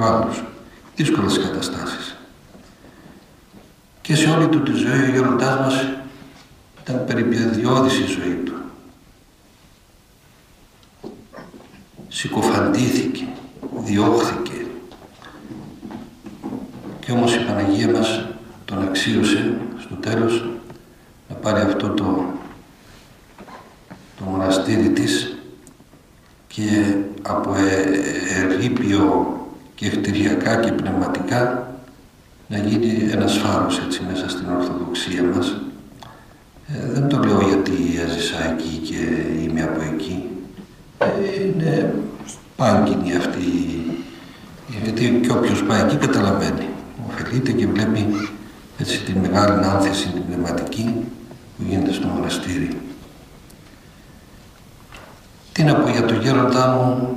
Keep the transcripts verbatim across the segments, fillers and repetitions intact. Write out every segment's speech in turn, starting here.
πιο άλλους, δύσκολες καταστάσεις. Και σε όλη του τη ζωή ο γέροντάς μας ήταν περιπεδιώδης η ζωή του. Συκοφαντήθηκε, διώχθηκε. Και όμως η Παναγία μας τον αξίωσε στο τέλος να πάρει αυτό το, το μοναστήρι της και από ερείπιο και κτηριακά και πνευματικά να γίνει ένας φάρος έτσι μέσα στην Ορθοδοξία μας. Ε, δεν το λέω γιατί έζησα εκεί και είμαι από εκεί. Ε, είναι πάγκινη αυτή, γιατί και όποιος πάει εκεί καταλαβαίνει. Ωφελείται και βλέπει έτσι την μεγάλη άνθηση την πνευματική που γίνεται στο μοναστήρι. Τι να πω για τον γέροντά μου,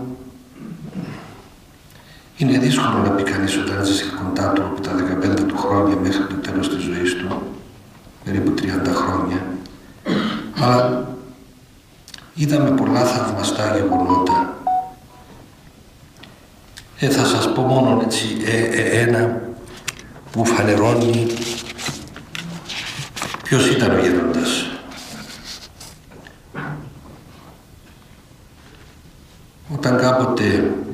είναι δύσκολο να πει κανείς όταν έζησε κοντά του από τα δεκαπέντε του χρόνια μέχρι το τέλος της ζωής του, περίπου τριάντα χρόνια, αλλά είδαμε πολλά θαυμαστά γεγονότα. Ε, θα σας πω μόνο έτσι ε, ε, ένα που φανερώνει ποιος ήταν ο γέροντας. Όταν κάποτε,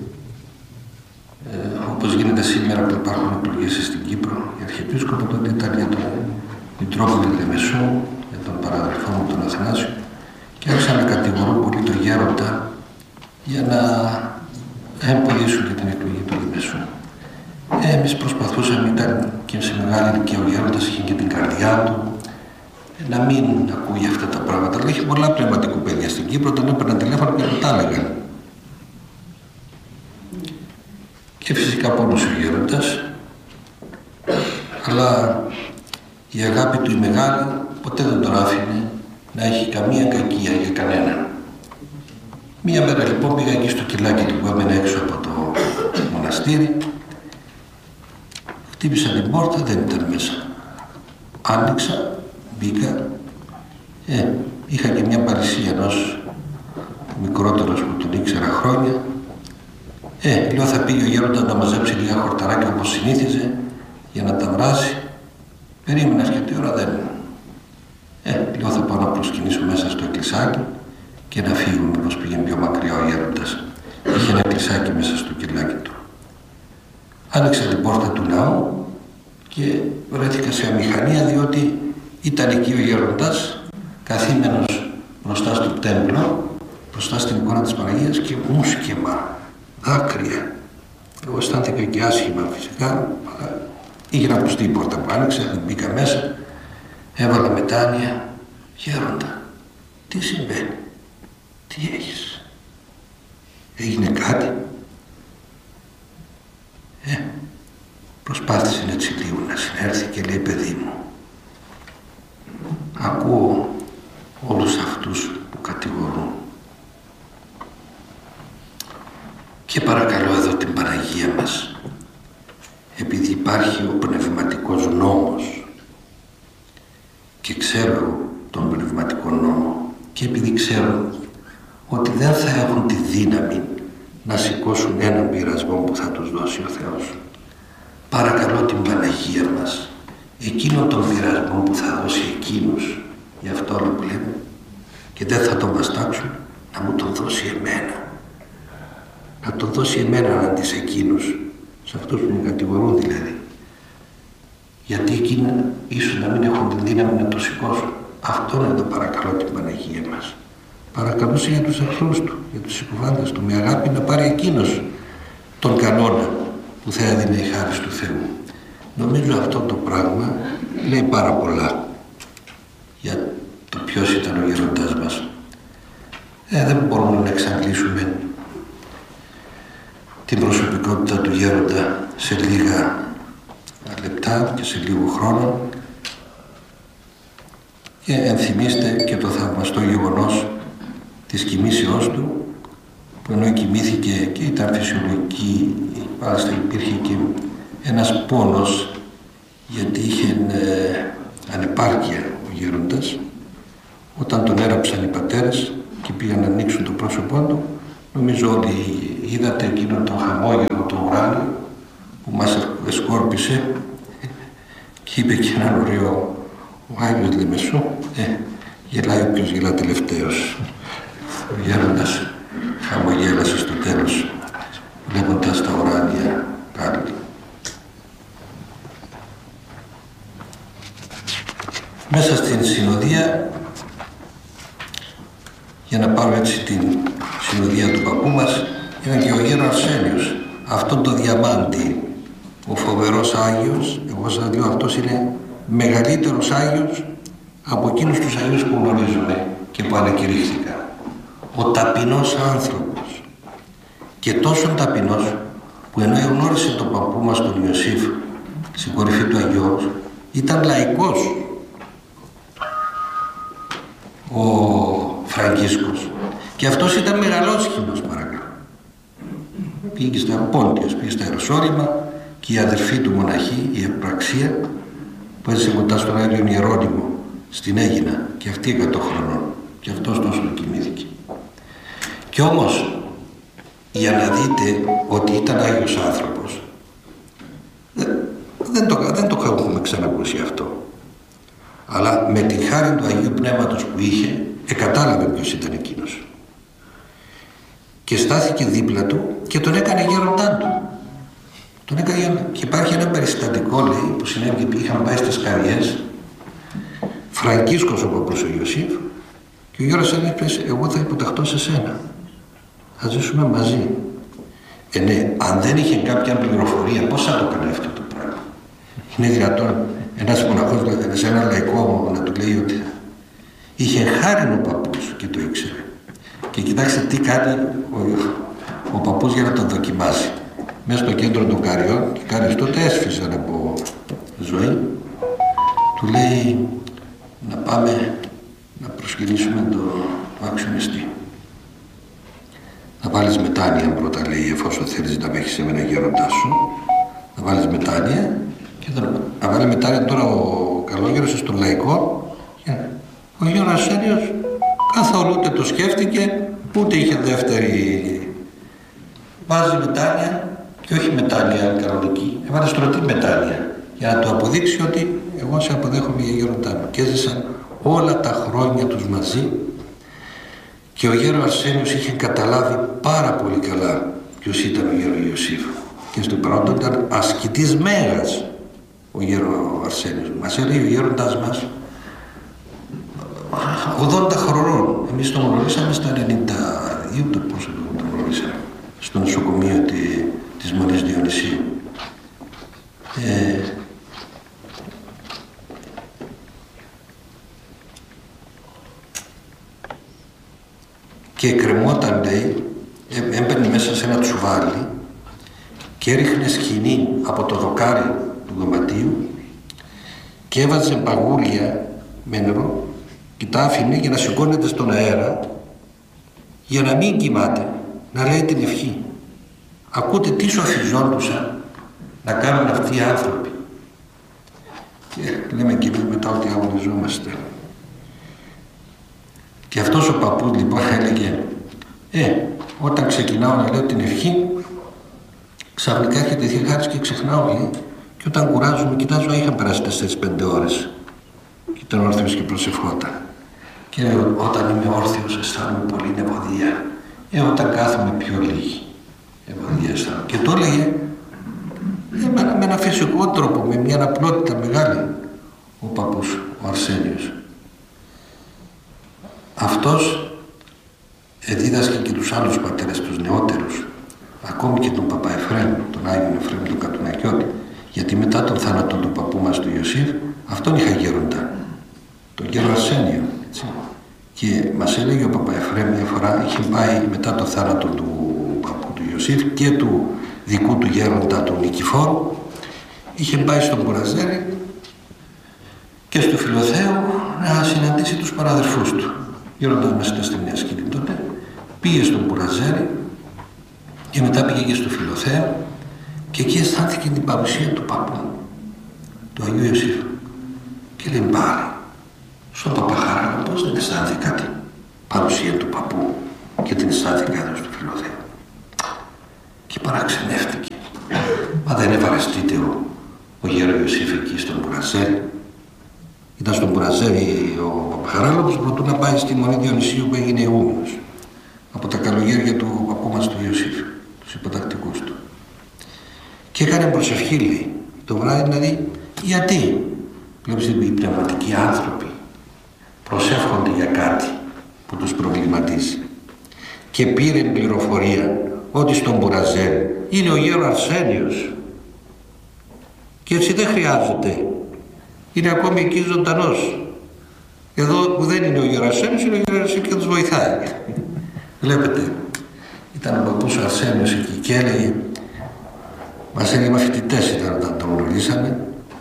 ε, όπως γίνεται σήμερα που υπάρχουν εκλογές στην Κύπρο, η Αρχιεπίσκοπο τότε ήταν για τον Μητρόπολη Λεμεσού, για τον παραδελφό μου τον Αθανάσιο, και άρχισαν να κατηγορούν πολύ τον γέροντα για να εμποδίσουν και την εκλογή του Λεμεσού. Ε, εμείς προσπαθούσαμε, ήταν και σε μεγάλη ηλικία ο γέροντας, είχε και την καρδιά του, να μην ακούει αυτά τα πράγματα. Αλλά είχε πολλά πνευματικού παιδιά στην Κύπρο, όταν έπαιρναν τηλέφωνο και του τα έλεγαν. Και φυσικά πόνος ο γέροντας, αλλά η αγάπη του η μεγάλη ποτέ δεν τον άφηνε να έχει καμία κακία για κανέναν. Μία μέρα λοιπόν πήγα εκεί στο κιλάκι του που έμενε έξω από το μοναστήρι, χτύπησα την πόρτα, δεν ήταν μέσα. Άνοιξα, μπήκα, ε, είχα και μια παρησία ενός μικρότερος που τον ήξερα χρόνια. Ε, λέω θα πήγε ο γέροντας να μαζέψει λίγα χορταράκια όπως συνήθιζε για να τα βράσει. Περίμενα αρκετή ώρα, δεν. Ε, λέω θα πάω να προσκυνήσω μέσα στο εκκλησάκι και να φύγουμε, πως πήγαινε πιο μακριά ο γέροντας. Είχε ένα εκκλησάκι μέσα στο κελάκι του. Άνοιξα την πόρτα του ναού και βρέθηκα σε αμηχανία, διότι ήταν εκεί ο γέροντας καθήμενος μπροστά στο τέμπλο, μπροστά στην εικόνα της Παναγίας, και μουσκεμα, δάκρυα. Εγώ αισθάνθηκα και άσχημα φυσικά, αλλά είχε να ακουστεί η πόρτα που άνοιξε, μπήκα μέσα, έβαλα μετάνοια. Γέροντα, τι συμβαίνει, τι έχεις, έγινε κάτι? Ε, προσπάθησε έτσι λίγο να συνέρθει και λέει, παιδί μου, ακούω όλους αυτούς που κατηγορούν και παρακαλώ εδώ την Παναγία μας, επειδή υπάρχει ο πνευματικός νόμος και ξέρω τον πνευματικό νόμο και επειδή ξέρω ότι δεν θα έχουν τη δύναμη να σηκώσουν έναν πειρασμό που θα τους δώσει ο Θεός, παρακαλώ την Παναγία μας, εκείνον τον πειρασμό που θα δώσει εκείνους, γι' αυτό όλο που λέμε, και δεν θα τον βαστάξουν, να μου τον δώσει εμένα. Να τον δώσει εμένα αντί σε εκείνους, σε αυτούς που με κατηγορούν δηλαδή. Γιατί εκείνοι ίσως να μην έχουν την δύναμη να το σηκώσουν. Αυτόν εδώ παρακαλώ την Παναγία μας. Παρακαλούσε για τους εχθρούς του, για τους συκοφάντες του, με αγάπη να πάρει εκείνος τον κανόνα που θα έδινε η χάρις του Θεού. Νομίζω αυτό το πράγμα λέει πάρα πολλά για το ποιος ήταν ο γέροντάς μας. Ε, δεν μπορούμε να εξαντλήσουμε την προσωπικότητα του γέροντα σε λίγα λεπτά και σε λίγο χρόνο, και ενθυμίστε και το θαυμαστό γεγονός της κοιμήσεώς του, που ενώ κοιμήθηκε και ήταν φυσιολογική, μάλιστα υπήρχε και ένας πόνος, γιατί είχε ε, ανεπάρκεια ο γέροντας. Όταν τον έραψαν οι πατέρες και πήγαν να ανοίξουν το πρόσωπό του, νομίζω ότι είδατε εκείνο το χαμόγελο, το ουράνιο, σκόρπισε και είπε και έναν ωραίο «Ο Άγιος Λεμεσού, ε, γελάει όποιος γελά τελευταίος». Ο γέροντας χαμογέλασε στο τέλος, βλέποντας τα ουράνια πάλι. Μέσα στην συνοδεία, για να πάρω έτσι την συνοδεία του παππού μας, ήταν και ο γέρο Αρσένιος, αυτόν το διαμάντι, ο φοβερός Άγιος. Εγώ σας λέω, αυτός είναι μεγαλύτερος Άγιος από εκείνους τους Αγίους που γνωρίζουμε και που ανακηρύχθηκαν. Ο ταπεινός άνθρωπος, και τόσο ταπεινός που ενώ εγνώρισε τον παππού μας τον Ιωσήφ στην κορυφή του Αγιώους, ήταν λαϊκός. Ο Φραγκίσκος, και αυτός ήταν μεγαλόσχημος, παρακαλώ. Πήγε στα Πόντιος, πήγε στα Ιεροσόλυμα, και η αδερφή του μοναχή, η Ευπραξία, που έζησε κοντά στον Άγιον Ιερώνυμο στην Αίγινα, και αυτή εκατό χρονών, και αυτός τόσο κοιμήθηκε. Κι όμως, για να δείτε ότι ήταν Άγιος άνθρωπος, δεν, δεν, το, δεν το έχουμε ξανακούσει αυτό, αλλά με τη χάρη του Αγίου Πνεύματος που είχε, εκατάλαβε ποιος ήταν εκείνος και στάθηκε δίπλα του και τον έκανε γέροντά του. Τον έκανε, και υπάρχει ένα περιστατικό, λέει, που συνέβη, είχαν πάει στις Καριές, Φραγκίσκος ο παππούς ο Ιωσήφ, και ο γέρος έλεγε, εγώ θα υποταχτώ σε σένα, θα ζήσουμε μαζί. Ε, ναι, αν δεν είχε κάποια πληροφορία, πώς θα το έκανε αυτό το πράγμα? Είναι δυνατόν ένας μοναχός σε ένα λαϊκό να του λέει ότι είχε χάρη ο παππούς και το ήξερε? Και κοιτάξτε τι κάνει ο, ο παππούς για να τον δοκιμάσει. Μέσα στο κέντρο των Καριών, και οι Καριές τότε έσφυσαν από ζωή, του λέει να πάμε να προσκυνήσουμε τον το αξιονιστή. Να βάλεις μετάνοια πρώτα, λέει, εφόσον θέλεις να με έχεις εμένα γέροντά σου, να βάλεις μετάνοια, και θα, να βάλει μετάνοια τώρα ο καλόγερος στο λαϊκό. Ο γέρος Αρσένιος καθόλου ούτε το σκέφτηκε, ούτε είχε δεύτερη. Βάζει μετάνοια, και όχι μετάνοια κανονική, έβαλε στρωτή μετάνοια, για να του αποδείξει ότι εγώ σε αποδέχομαι για γέροντά μου. Και έζησαν όλα τα χρόνια τους μαζί, και ο γέρος Αρσένιος είχε καταλάβει πάρα πολύ καλά ποιος ήταν ο γέρος Ιωσήφ, και στο πρώτο ήταν ασκητής μέγας ο γέρος Αρσένιος. Μας έλεγε ο γέροντάς μας ογδόντα χρονών, εμείς τον γνωρίσαμε στα ενενήντα δύο, το πόσο τον γνωρίσαμε, στο νοσοκομείο τη, της Μονής Διονυσίου. Ε, και κρεμόταν, λέει, έμπαινε μέσα σε ένα τσουβάλι και έριχνε σκοινί από το δοκάρι του δωματίου και έβαζε μπαγούλια με νερό και τα άφηνε για να σηκώνεται στον αέρα, για να μην κοιμάται, να λέει την ευχή. Ακούτε τι σοφιζόντουσαν να κάνουν αυτοί οι άνθρωποι. Και λέμε και εμείς μετά ότι αγωνιζόμαστε. Και αυτός ο παππούς λοιπόν έλεγε, ε, όταν ξεκινάω να λέω την ευχή, ξαφνικά έχει τεθεί χάρη και ξεχνάω, λέει, και όταν κουράζομαι, κοιτάζω, είχαν περάσει τέσσερις πέντε ώρες. Και ήταν όρθιος και προσευχόταν. Και όταν είμαι όρθιος αισθάνομαι πολύ ευωδία. Ε, όταν κάθομαι πιο λίγη ευωδία αισθάνομαι. Και το έλεγε ε, με, με ένα φυσικό τρόπο, με μια απλότητα μεγάλη, ο παππούς, ο Αρσένιος. Αυτός εδίδασκε και τους άλλους πατέρες, τους νεότερους, ακόμη και τον παπά Εφραίμ, τον Άγιον Εφραίμ, τον Κατουνακιώτη, γιατί μετά τον θάνατο του παππού μας του Ιωσήφ, αυτόν είχα γέροντα, τον γέρο Αρσένιο. Έτσι. Και μας έλεγε ο παπά Εφραίμ μια φορά, είχε πάει μετά το θάνατο του παππού του Ιωσήφ και του δικού του γέροντα του Νικηφόρου, είχε πάει στον Κουραζέρι και στο Φιλοθέο να συναντήσει τους παραδερφούς του. Γέροντας μας ήταν στη Νέα Σκηνή τότε, πήγε στον Κουραζέρι και μετά πήγε και στο Φιλοθέο, και εκεί αισθάνθηκε την παρουσία του παππού, του Αγίου Ιωσήφ. Και λέει πάλι, στον Παπαχαράλα, πώς δεν αισθάνθηκε κάτι παρουσία του παππού και την αισθάνθηκε εδώ στο Φιλοθέο? Και παραξενεύτηκε. Μα δεν έβαλες ο, ο γέρο Ιωσήφ εκεί στον Μπουραζέρι. Ήταν στον Μπουραζέρι ο Παπαχαράλοπος προτού να πάει στη Μονή Διονυσίου που έγινε ηγούμενος από τα καλογέρια του παππού μας του Ιωσήφ, τους υποτακτικούς του. Και έκανε προσευχή, λέει, το βράδυ, δηλαδή, γιατί βλέπεις οι πνευματικοί άνθρωποι προσεύχονται για κάτι που τους προβληματίζει. Και πήρε πληροφορία ότι στον Μπουραζέρι είναι ο γέρο Αρσένιος και έτσι δεν χρειάζεται, είναι ακόμη εκεί ζωντανός. Εδώ που δεν είναι ο γέρο Αρσένιος, είναι ο γέρο Αρσένιος και τους βοηθάει. Βλέπετε, ήταν ο παππούς ο Αρσένιος εκεί και έλεγε, μας έλεγε μαθητητές ήταν όταν τον γνωρίσαμε,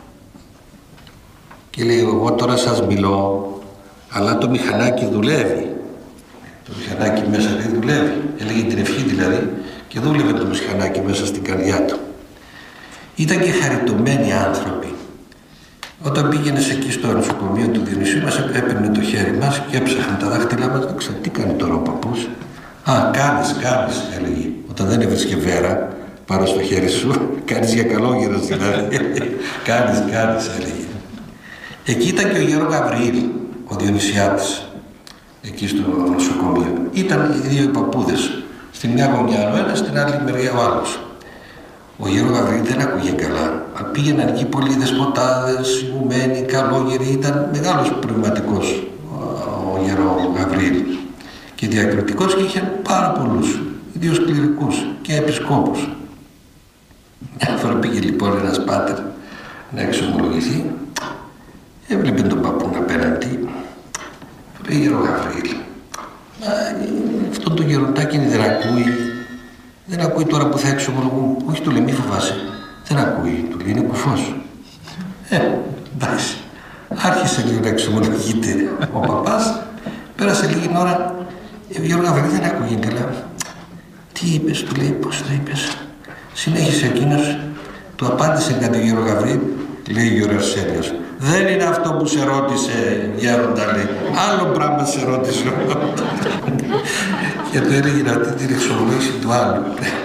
και λέει, εγώ τώρα σας μιλώ, αλλά το μηχανάκι δουλεύει. Το μηχανάκι μέσα δεν δουλεύει. Έλεγε την ευχή δηλαδή και δούλευε το μηχανάκι μέσα στην καρδιά του. Ήταν και χαριτωμένοι άνθρωποι. Όταν πήγαινες εκεί στο νοσοκομείο του Διονυσίου, μας έπαιρνε το χέρι μας και έψαχνε τα δάχτυλά μας. Δεν ξέρω τι κάνει τώρα ο παππούς. Α, κάνεις, κάνεις, έλεγε. Όταν δεν έβρισκε βέρα πάνω στο χέρι σου, κάνεις για καλόγερος δηλαδή. κάνεις, κάνεις, έλεγε. Εκεί ήταν και ο γέρο Γαβριήλ, ο Διονυσιάτης, εκεί στο νοσοκομείο. Ήταν οι δύο παππούδες. Στη μια γωνιά ο ένας, στην άλλη μεριά ο άλλος. Ο γέρο Γαβριήλ δεν ακούγε καλά. Πήγαιναν εκεί πολλοί δεσποτάδες, ηγουμένοι, καλόγεροι. Ήταν μεγάλος πνευματικός ο γέρο Γαβριήλ. Και διακριτικός και είχε πάρα πολλούς, ιδίως κληρικούς και επισκόπους. Μια φορά πήγε λοιπόν ένας πάτερ να εξομολογηθεί. Έβλεπε τον παππούν απέναντι. Του λέει, γέρο Γαβριήλ, αυτόν το γεροντάκι δεν ακούει. Δεν ακούει τώρα που θα εξομολογούν. Όχι, του λέει, μη φοβάσαι. Δεν ακούει. Του λέει, είναι κουφός. Ε, εντάξει. Άρχισε λίγο να εξομολογείται ο παπάς. Πέρασε λίγη ώρα. Ο γέρο Γαβριήλ δεν ακούγε καλά. Τι είπες, του λέει, πώς το είπες. Συνέχισε εκείνος. Του απάντησε κάτι ο γέρο Γαβριήλ. Λέει ο γέρο Αρσένιος, δεν είναι αυτό που σε ρώτησε, γέροντα, λέει. Άλλο πράγμα σε ρώτησε. Και του έλεγε αυτή την εξομολόγηση του άλλου.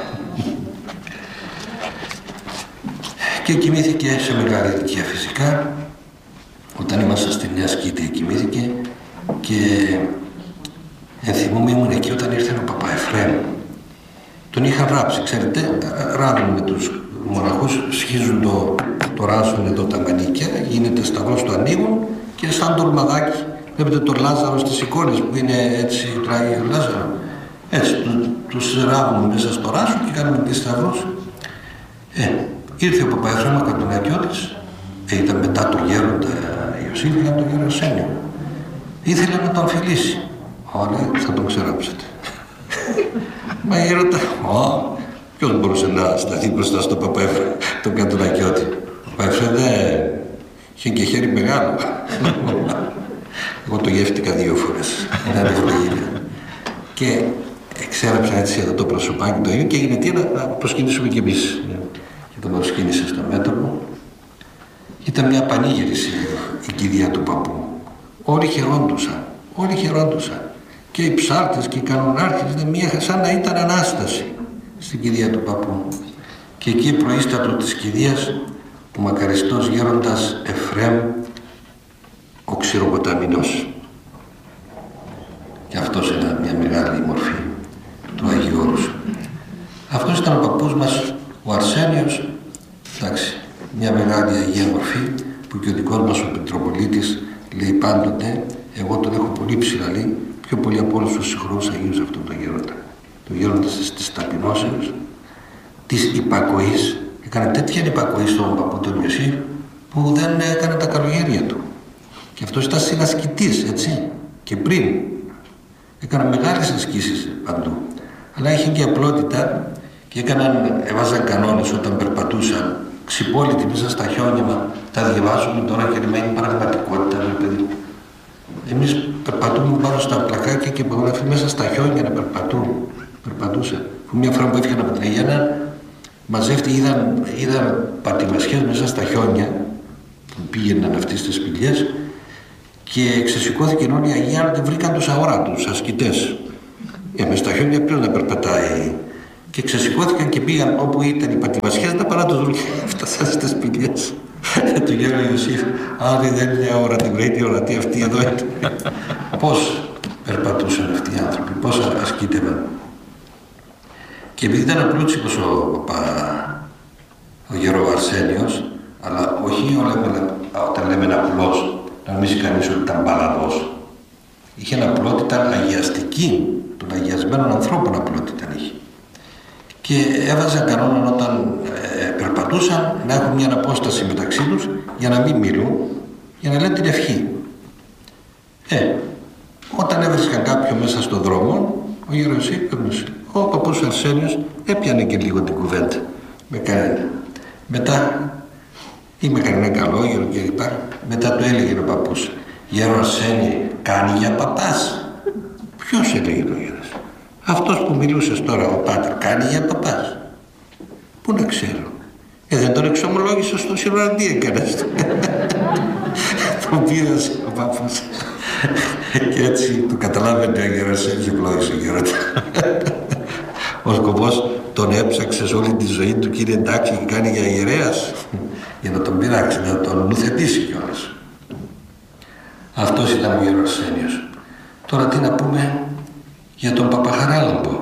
Και κοιμήθηκε σε μεγάλη ηλικία φυσικά. Όταν ήμασταν στη Νέα Σκήτη κοιμήθηκε και ενθυμούμαι ήμουν εκεί όταν ήρθε ο Παπά Εφραίμ. Τον είχαν ράψει, ξέρετε, ράδουν με τους μοναχούς, σχίζουν το, το ράζουν εδώ τα μανίκια, γίνεται σταυρός, το ανοίγουν και σαν το ρμαδάκι, βλέπετε τον Λάζαρο στις εικόνες που είναι έτσι, τράγει ο Λάζαρο. Έτσι, του, τους ράβουν μέσα στο ράσο και κάνουν τις σταυρούς. Ε, ήρθε ο Παπά Εφραίμ Κατουνακιώτης, ε, ήταν μετά τον γέροντα Ιωσήφ, ήταν τον γέρο Αρσένιο. Ήθελε να τον φιλήσει. Ωραία, θα τον ξεράψετε. Μα γέροντα, ω, ποιος μπορούσε να σταθεί μπροστά στον Παπά Εφραίμ, τον Κατουνακιώτη. Ο Παπά Εφραίμ δεν είχε και χέρι μεγάλο. Εγώ το γεύτηκα δύο φορές. Ήταν ευλογία. Και εξέραψα έτσι εδώ το προσωπάκι του Αγίου και έγινε τι να προσκυνήσουμε κι εμείς. Και τον προσκύνησε στο μέτωπο. Ήταν μια πανήγυρηση η κηδεία του παππού. Όλοι χαιρόντουσαν, όλοι χαιρόντουσαν. Και οι ψάρτες και οι κανονάρχες, μια σαν να ήταν Ανάσταση στην κηδεία του παππού. Και εκεί προείστατο της κηδείας ο μακαριστός γέροντας Εφραίμ ο Ξηροποταμινός. Και αυτός ήταν μια μεγάλη μορφή του Αγίου Όρους. Αυτός ήταν ο παππούς μας, ο Αρσένιος, εντάξει, μια μεγάλη Αγία μορφή που και ο δικός μας ο Μητροπολίτης λέει πάντοτε, εγώ τον έχω πολύ ψηλά, λέει, πιο πολύ από όλους τους συγχρόνους Αγίους αυτόν τον γέροντα. Τον γέροντα της ταπεινώσεως, της υπακοής, έκανε τέτοια υπακοή στον παππού τον Ιωσήφ που δεν έκανε τα καλογέρια του. Και αυτός ήταν συνασκητής, έτσι, και πριν. Έκανα μεγάλες ασκήσεις παντού. Αλλά είχε και απλότητα και έκαναν, έβαζαν κανόνες όταν περπατούσαν ξυπόλυτοι μέσα στα χιόνια. Μα τα διαβάζουμε τώρα και λέμε είναι πραγματικότητα, ρε παιδί μου. Εμείς περπατούμε πάνω στα πλακάκια και υπογράφει μέσα στα χιόνια να περπατούν. Περπατούσαν. Μια φορά που έφυγαν από την Αγιάννα, μαζεύτηκε, είδαν, είδαν πατημασιές μέσα στα χιόνια που πήγαιναν αυτές τις σπηλιές και ξεσηκώθηκαν όλοι οι Αγιάννοι και βρήκαν τους αόρατους ασκητές. Ε, μες στα χιόνια πρέπει να περπατάει. Και ξεσηκώθηκαν και πήγαν όπου ήταν οι πατημασιές να πάνε να τους βρουν. Φτάσαν στις σπηλιές. στον κύριο Ιωσήφ, αν δεν είναι αόρατη, βρέτη ορατή αυτή εδώ. Πώς περπατούσαν αυτοί οι άνθρωποι, πώς ασκήτευαν. Και επειδή ήταν απλούτσικος ο, ο γέρο Αρσένιος, αλλά όχι όλα, όταν λέμε απλός, να νομίζει κανείς ότι ήταν μπαλαδός. Είχε ένα απλότητα αγιαστική, των αγιασμένων ανθρώπων απλότητα είχε. Και έβαζαν κανόνα όταν ε, περπατούσαν να έχουν μια απόσταση μεταξύ τους για να μην μιλούν, για να λένε την ευχή. Ε, όταν έβρισκαν κάποιον μέσα στον δρόμο, ο γέρος Ιωσήφ, ο παππούς Αρσένιος έπιανε και λίγο την κουβέντα με κανένα. Μετά, ή με κανένα καλόγερο κλπ. Μετά του έλεγε ο παππούς, γέρο Αρσένη, κάνει για παπάς. Ποιος έλεγε ο γέρος? Αυτός που μιλούσες τώρα, ο πάτερ, κάνει για παπάς. Πού να ξέρω. Ε, δεν τον εξομολόγησε στο Σιρουαντή έκανες. Τον πήρασε ο παππούς. Και έτσι του καταλάβαινε ο γέρος, έτσι ευλόγησε ο γέρος. Ο σκοπός τον έψαξε σε όλη τη ζωή του και είναι εντάξει και κάνει για ιερέας, για να τον πειράξει, να τον νουθετήσει κιόλας. Αυτός ήταν ο γέρος Αρσένιος. Τώρα τι να πούμε για τον Παπαχαράλαμπο.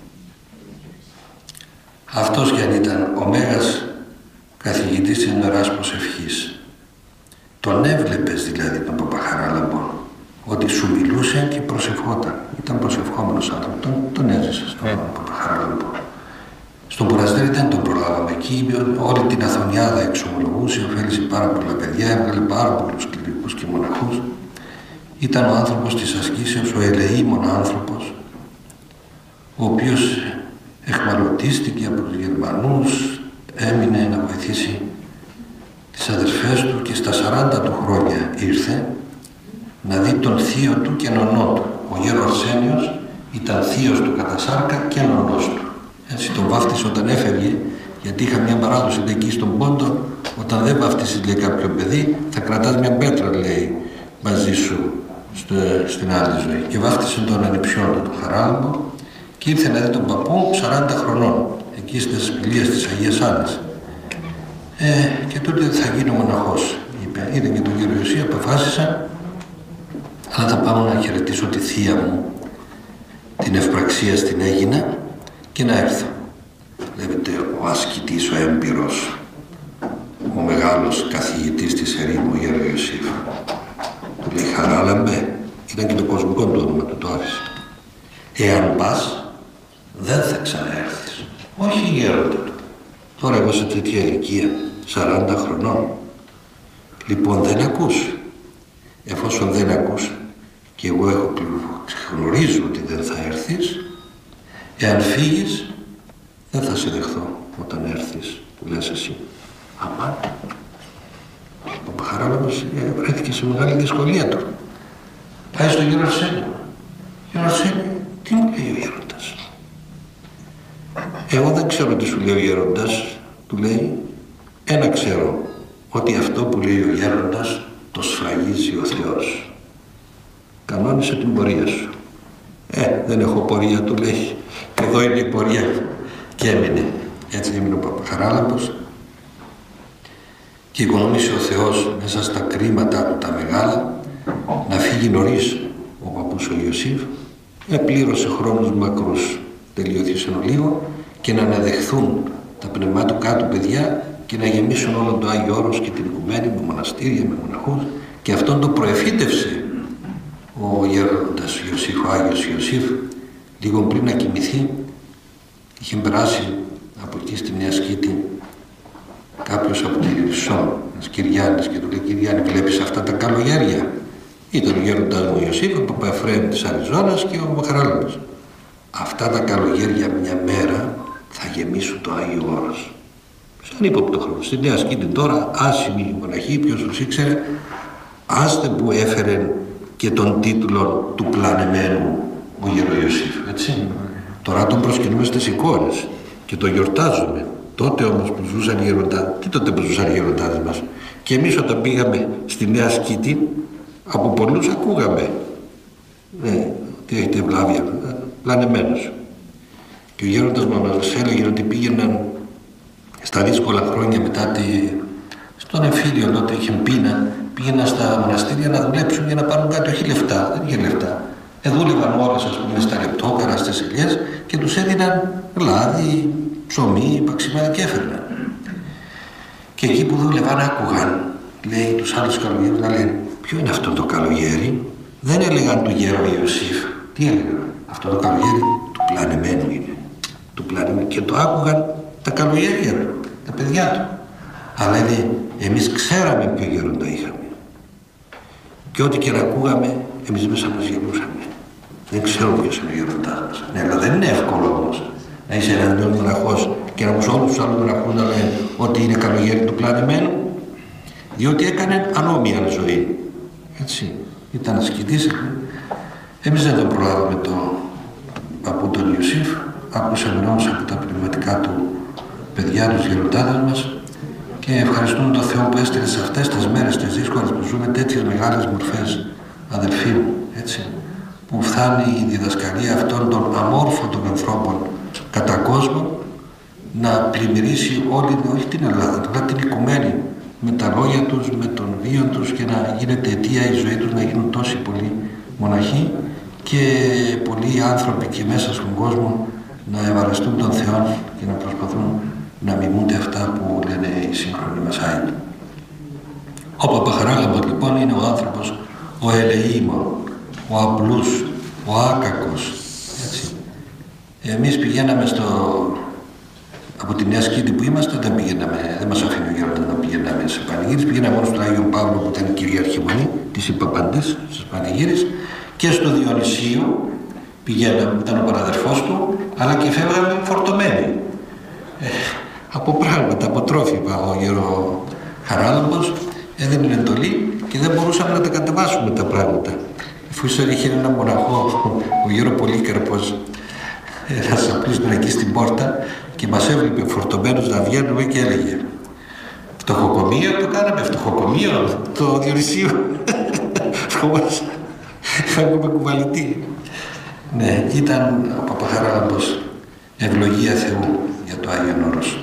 Αυτός κι αν ήταν ο μέγας καθηγητής της Ιεράς Προσευχής. Τον έβλεπες δηλαδή τον Παπαχαράλαμπο, ότι σου μιλούσε και προσευχόταν. Ήταν προσευχόμενος άνθρωπος, τον, τον έζησε στον yeah. Παπαχαράλαμπο. Στον Πουραστέρι δεν τον προλάβαμε εκεί, όλη την Αθωνιάδα εξομολογούσε, ωφέλησε πάρα πολλά παιδιά, έβγαλε πάρα πολλούς κληρικούς και μοναχούς. Ήταν ο άνθρωπος της ασκήσεως, ο ελεήμων άνθρωπος, ο οποίος εχμαλωτίστηκε από τους Γερμανούς, έμεινε να βοηθήσει τις αδερφές του και στα σαράντα του χρόνια ήρθε να δει τον θείο του και νονό του. Ο γέρο Αρσένιος ήταν θείος του κατά σάρκα και νονός του. Έτσι τον βάφτισε όταν έφευγε, γιατί είχα μια παράδοση εκεί στον Πόντο, όταν δεν βάφτισες λέει κάποιο παιδί, θα κρατάς μια πέτρα λέει μαζί σου στο, στην άλλη ζωή. Και βάφτισε τον ανιψιό του, τον Χαράλαμπο, και ήρθε να δει τον παππού σαράντα χρονών, εκεί στις σπηλιές της Αγίας Άννας. Ε, και τότε θα γίνω μοναχός, είπε. Είδε και τον κύριο Ιωσή, αποφάσισα, αλλά θα πάω να χαιρετήσω τη θεία μου, την ευπραξία στην έγινα και να έρθω. Βλέπετε, ο ασκητής, ο έμπειρος, ο μεγάλος καθηγητής της ερήμου, ο γέρο Ιωσήφ, του λέει, Χαράλαμπε, ήταν και το κοσμικό του όνομα του, το άφησε. Εάν πας, δεν θα ξαναέρθεις. Όχι γέροντα του. Τώρα εγώ σε τέτοια ηλικία, σαράντα χρονών. Λοιπόν, δεν ακούς. Εφόσον δεν ακούς και εγώ έχω γνωρίζω ότι δεν θα έρθεις, εάν φύγεις, δεν θα σε δεχθώ όταν έρθεις, που λες εσύ. Αμάν. Ο Παπαχαράλαμπος βρέθηκε σε μεγάλη δυσκολία του. Πάει στον γέρο Αρσένιο. Γέρο Αρσένιο, τι μου λέει ο γέροντας? Εγώ δεν ξέρω τι σου λέει ο γέροντας, του λέει, ένα ξέρω, ότι αυτό που λέει ο γέροντας το σφραγίζει ο Θεός. Κανόνισε την πορεία σου. Ε, δεν έχω πορεία, του λέει. Εδώ είναι η πορεία. Και έμεινε. Έτσι έμεινε ο Παπαχαράλαμπος. Και οικονομήσε ο Θεός μέσα στα κρίματα του τα μεγάλα να φύγει νωρίς ο παππούς ο Ιωσήφ. Επλήρωσε χρόνους μακρούς, τελειώθησαν λίγο, και να αναδεχθούν τα πνευμάτικά του παιδιά και να γεμίσουν όλο το Άγιο Όρος και την οικουμένη με μοναστήρια, με μοναχούς. Και αυτόν το προεφήτευσε ο γέροντας Ιωσήφ, ο Άγιος Ιωσήφ, λίγο πριν να κοιμηθεί. Είχε περάσει από εκεί στη Νέα Σκήτη κάποιος από τη Λυσσό, ένας Κυριάννης, και του λέει, Κυριάννη, βλέπεις αυτά τα καλογέρια? Ήταν ο γέροντας μου Ιωσήφ, ο Παπαεφραίμ της Αριζώνας και ο Χαράλαμπος. Αυτά τα καλογέρια μια μέρα θα γεμίσουν το Άγιο Όρος. Σαν ύποπτο χρόνο. Στη Νέα Σκήτη τώρα, άσημοι μοναχοί, ποιος τους ήξερε, άστε που έφερε και τον τίτλο του πλανεμένου ο γέρο Ιωσήφ, έτσι. Τώρα τον προσκυνούμε στις εικόνες και το γιορτάζουμε. Τότε όμως που ζούσαν οι γεροντάδες, τι τότε που ζούσαν οι γεροντάδες μας? Και εμείς όταν πήγαμε στη Νέα Σκήτη, από πολλούς ακούγαμε, ναι, τι έχετε ευλάβεια, πλανεμένος. Και ο γέροντας μας έλεγε ότι πήγαιναν στα δύσκολα χρόνια μετά τη, Στον εμφύλιο τότε είχε πείνα, πήγαιναν στα μοναστήρια να δουλέψουν για να πάρουν κάτι, όχι λεφτά, δεν είχε λεφτά. Εδούλευαν ώρες, ας πούμε, στα λεπτόκαρα, στις ελιές και τους έδιναν λάδι, ψωμί, παξιμάδι και έφερναν. Και εκεί που δούλευαν άκουγαν, λέει, τους άλλους καλογέρους να λένε, ποιο είναι αυτό το καλογέρι? Δεν έλεγαν του γέρο Ιωσήφ. Τι έλεγαν? Αυτό το καλογέρι του πλανεμένου είναι. Του πλανεμένου. Και το άκουγαν τα καλογέρια του, τα παιδιά του. Αλλά λέει, εμείς ξέραμε ποιο γέροντα είχαμε. Και ό,τι και να ακούγαμε, εμείς μέσα μας γελούσαμε. Δεν ξέρω ποιος είναι ο γέροντάς μας. Ναι, αλλά δεν είναι εύκολο όμως να είσαι εναντίον μοναχός και να ακούς όλους τους άλλους μοναχούς να λένε ότι είναι καλογέρι του πλανεμένου, διότι έκανε ανώμια ζωή. Έτσι. Ήταν ασκητής. Εμείς δεν τον προλάβαμε το από τον Ιωσήφ, ακούσαμε όμως από τα πνευματικά του παιδιά, τους γεροντάδες μας, και ευχαριστούμε τον Θεό που έστειλε σε αυτές τις μέρες τις δύσκολες που ζούμε τέτοιες μεγάλες μορφές, αδελφοί μου, έτσι, που φτάνει η διδασκαλία αυτών των αμόρφωτων ανθρώπων κατά κόσμο να πλημμυρίσει όλη, όχι την Ελλάδα, αλλά την οικουμένη, με τα λόγια τους, με τον βίο τους, και να γίνεται αιτία η ζωή τους να γίνουν τόσοι πολλοί μοναχοί και πολλοί άνθρωποι και μέσα στον κόσμο να ευαρεστούν τον Θεό και να προσπαθούν να μιμούνται αυτά που λένε οι σύγχρονοι μας άϊτοι. Ο Παπαχαράλαμπος λοιπόν είναι ο άνθρωπος ο ελεήμων, ο απλούς, ο άκακος, έτσι. Εμείς πηγαίναμε στο... από τη Νέα Σκήτη που είμαστε, δεν πηγαίναμε, δεν μας αφήνει ο γέροντας να πηγαίναμε σε πανηγύρις, πηγαίναμε μόνο στο Άγιο Παύλο που ήταν η κυρίαρχη μονή, τις είπα παντές στις πανηγύρες, και στο Διονυσίο πηγαίναμε, ήταν ο παραδερφός του, αλλά και φεύγαμε φορτωμένοι. Ε, από πράγματα, από τρόφιμα. Ο γέρο Χαράλαμπος έδινε εντολή και δεν μπορούσαμε να τα κατεβάσουμε τα πράγματα. Εφόσον είχε ένα μοναχό, ο γέρο Πολύκαρπος, ένας απλής εκεί στην πόρτα και μας έβλεπε φορτωμένους να βγαίνουμε και έλεγε, φτωχοκομείο, το κάναμε φτωχοκομείο, το Διονυσίο. Έχουμε κουβαλητή. Ναι, ήταν ο Παπαχαράλαμπος ευλογία Θεού για το Άγιον Όρος.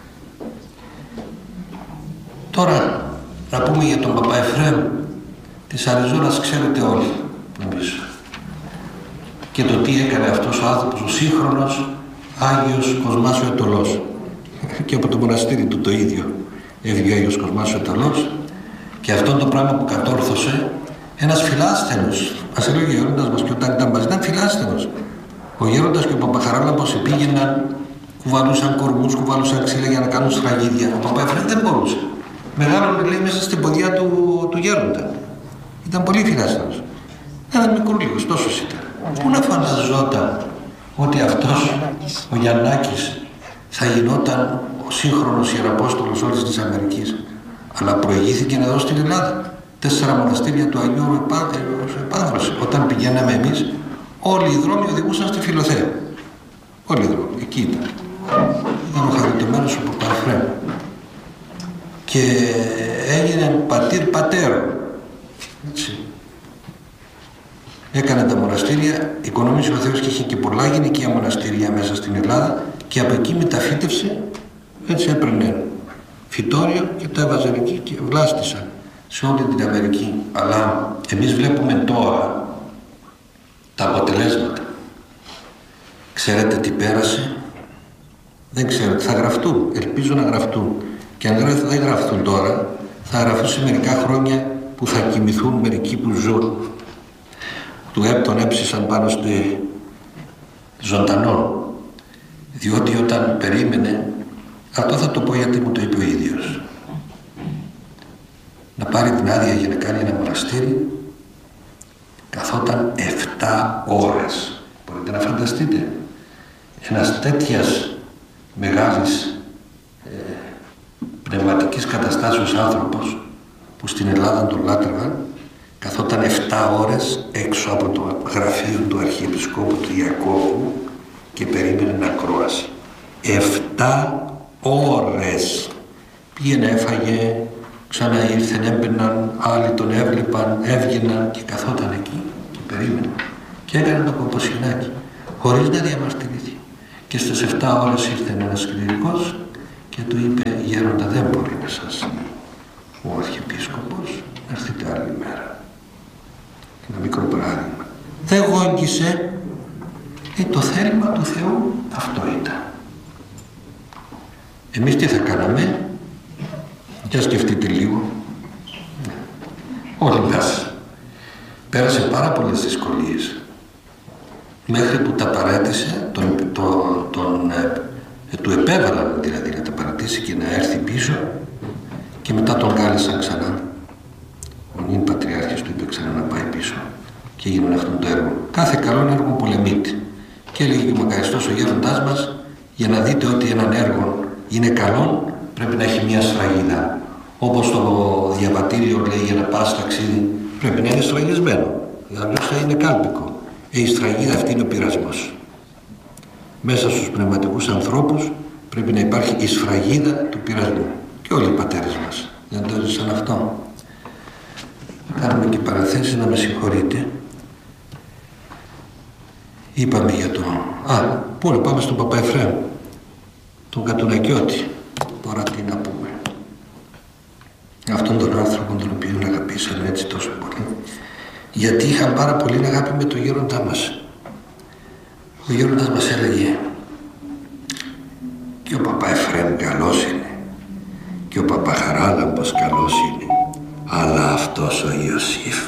Τώρα να πούμε για τον Παπά Εφραίμ της Αριζόνας, ξέρετε όλοι, νομίζω, και το τι έκανε αυτός ο άνθρωπος, ο σύγχρονος Άγιος Κοσμάς ο Αιτωλός, και από το μοναστήρι του το ίδιο έβγε ο Άγιος Κοσμάς ο Αιτωλός, και αυτό το πράγμα που κατόρθωσε ένας φιλάσθενος, μας έλεγε ο γέροντας μας, και όταν ήταν μαζί ήταν φιλάσθενος. Ο γέροντας και ο Παπαχαράλαμπος πήγαιναν, κουβαλούσαν κορμούς, κουβαλούσαν ξύλα για να κάνουν σφραγίδια. Ο Παπά Εφραίμ δεν μπορούσε. Μεγάλωνε, λέει, μέσα στην ποδιά του, του γέροντα. Ήταν πολύ φιλάσθενος. Ένας μικρούλικος, τόσος ήταν. Πού να φανταζόταν ότι αυτός ο Γιαννάκης θα γινόταν ο σύγχρονος Ιεραπόστολος όλης της Αμερικής. Αλλά προηγήθηκε εδώ στην Ελλάδα. Τέσσερα μοναστήρια του Αγίου επάνδρωσε. Όταν πηγαίναμε εμείς, όλοι οι δρόμοι οδηγούσαν στη Φιλοθέα. Όλοι οι δρόμοι, εκεί ήταν. Ήταν ο χαριτωμένος ο Παπά Εφραίμ. Και έγινε πατήρ πατέρων. Έτσι. Έκανε τα μοναστήρια, οικονομήσε ο Θεός και είχε και πολλά γυναικεία μοναστήρια μέσα στην Ελλάδα, και από εκεί μεταφύτευσε, έτσι έπαιρνε φυτόριο και τα έβαζαν εκεί και βλάστησαν σε όλη την Αμερική. Αλλά εμείς βλέπουμε τώρα τα αποτελέσματα. Ξέρετε τι πέρασε? Δεν ξέρετε, θα γραφτούν, ελπίζω να γραφτούν. Και αν δεν γραφτούν τώρα, θα γραφτούν σε μερικά χρόνια που θα κοιμηθούν μερικοί που ζουν. Του ΕΠ τον έψησαν πάνω στη ζωντανό, διότι όταν περίμενε, αυτό θα το πω γιατί μου το είπε ο ίδιος, να πάρει την άδεια για να κάνει ένα μοναστήρι, καθόταν εφτά ώρες. Μπορείτε να φανταστείτε ένας τέτοιας μεγάλης ε, πνευματικής καταστάσεως άνθρωπος, που στην Ελλάδα τον λάτρευαν, καθόταν εφτά ώρες έξω από το γραφείο του Αρχιεπισκόπου του Ιακώβου και περίμενε να ακρόαση. εφτά ώρες. Πήγαινε, έφαγε, ξανά ήρθεν, έμπαιναν, άλλοι τον έβλεπαν, έβγαιναν και καθόταν εκεί και περίμενε. Και έκανε το Παποσχοινάκι, χωρίς να διαμαρτυρηθεί. Και στις εφτά ώρες ήρθε ένας κληρικός και του είπε, γέροντα, δεν μπορεί να σας ο Αρχιεπίσκοπος να έρθετε άλλη μέρα. Ένα μικρό παράδειγμα. Δεν γόγγισε. Ε, το θέλημα του Θεού αυτό ήταν. Εμείς τι θα κάναμε? Για σκεφτείτε λίγο. Όλοι μας. Πέρασε πάρα πολλές δυσκολίες. Μέχρι που τα παράτησε, τον, τον, τον, ε, του επέβαλαν δηλαδή να τα παρατήσει και να έρθει πίσω, και μετά τον κάλεσαν ξανά. Ο νυν Πατριάρχης του είπε ξανά να πάει πίσω και έγινε αυτό το έργο. Κάθε καλό έργο πολεμείται. Και έλεγε και ο μακαριστός ο γέροντάς μας, για να δείτε ότι έναν έργο είναι καλό πρέπει να έχει μια σφραγίδα. Όπως το διαβατήριο λέει, για να πας ταξίδι πρέπει να είναι σφραγισμένο, αλλιώς θα είναι κάλπικο. Ε, η σφραγίδα αυτή είναι ο πειρασμός. Μέσα στους πνευματικούς ανθρώπους πρέπει να υπάρχει η σφραγίδα του πειρασμού. Και όλοι οι πατέρες μας δεν το έζησαν αυτό. Θα κάνουμε και παραθέσεις, να με συγχωρείτε. Είπαμε για το... Α, πού πάμε στον Παπα Εφραίμ, τον Κατουνακιώτη. Τώρα τι να πούμε. Αυτόν τον άνθρωπο τον οποίο αγαπήσαμε έτσι τόσο πολύ. Γιατί είχαν πάρα πολύ αγάπη με τον γέροντά μας. Ο γέροντας μας έλεγε, και ο Παπα Εφραίμ καλός είναι, και ο Παπα Χαράλαμπος καλός είναι, αλλά αυτός ο Ιωσήφ,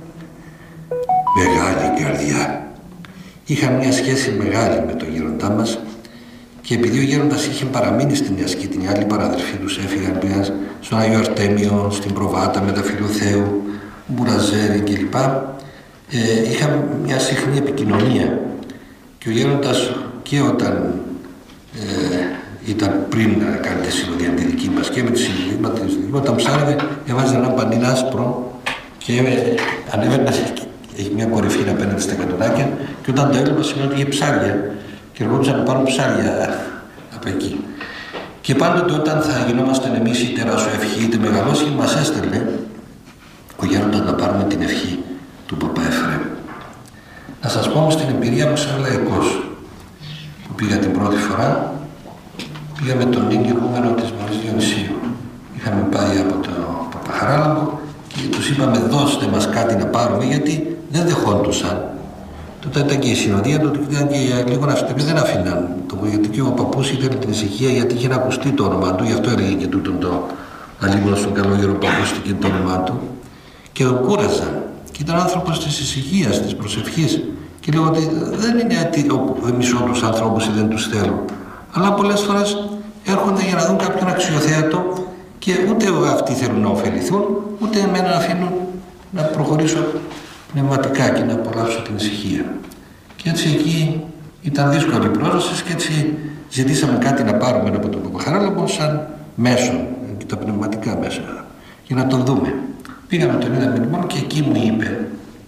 μεγάλη καρδιά. Είχαν μια σχέση μεγάλη με τον γέροντά μας, και επειδή ο γέροντας είχε παραμείνει στην Νέα Σκήτινη, οι άλλοι παραδελφοί τους έφυγαν, πήγαν στον Άγιο Αρτέμιο, στην Προβάτα με τα Φιλοθέου, Μπουραζέρι κλπ. Ε, είχαν μια συχνή επικοινωνία, και ο γέροντας και όταν ε, ήταν πριν να κάνει τη συνοδεία τη δική μας και με τη συνοδεία τη δική μας, όταν ψάρευε έβαζε ένα πανίν άσπρο και ε, ανέβαινε, έχει μια κορυφή απέναντι στα κατουνάκια, και όταν το έβλεπα σημαίνει ότι είχε ψάρια και ερχόντουσαν να πάρουν ψάρια από εκεί. Και πάντοτε όταν θα γινόμασταν εμείς είτε ρασοευχοί είτε μεγαλόσχοι, μας έστελνε ο γέροντας να πάρουμε την ευχή του Παπα Εφραίμ. Να σας πω όμως την εμπειρία μου σαν λαϊκός, που πήγα την πρώτη φορά. Πήγα με τον νυν ηγούμενο της Μωρής Διονυσίου. Είχαμε πάει από το Παπαχαράλαμπο και τους είπαμε, δώστε μας κάτι να πάρουμε, γιατί δεν δεχόντουσαν. Τότε ήταν και η συνοδεία, τότε ήταν και για λίγο να φτιάξει, δεν αφήναν. Το, γιατί και ο παππούς ήθελε την ησυχία, γιατί είχε ακουστεί το όνομα του, γι' αυτό έλεγε και τούτον το αλίμονο στον καλό γέρο που ακούστηκε το όνομά του. Και τον κούραζαν. Και ήταν άνθρωπος της ησυχίας, της προσευχής. Και λέω ότι δεν είναι ότι δεν μισώ τους ανθρώπους ή δεν τους θέλω. Αλλά πολλές φορές έρχονται για να δουν κάποιον αξιοθέατο και ούτε αυτοί θέλουν να ωφεληθούν, ούτε εμένα να αφήνουν να προχωρήσω πνευματικά και να απολαύσω την ησυχία. Και έτσι εκεί ήταν δύσκολη η πρόσβαση, και έτσι ζητήσαμε κάτι να πάρουμε από τον Παπαχαράλαμπο σαν μέσο, και τα πνευματικά μέσα, για να τον δούμε. Πήγαμε, τον είδαμε λοιπόν, και εκεί μου είπε,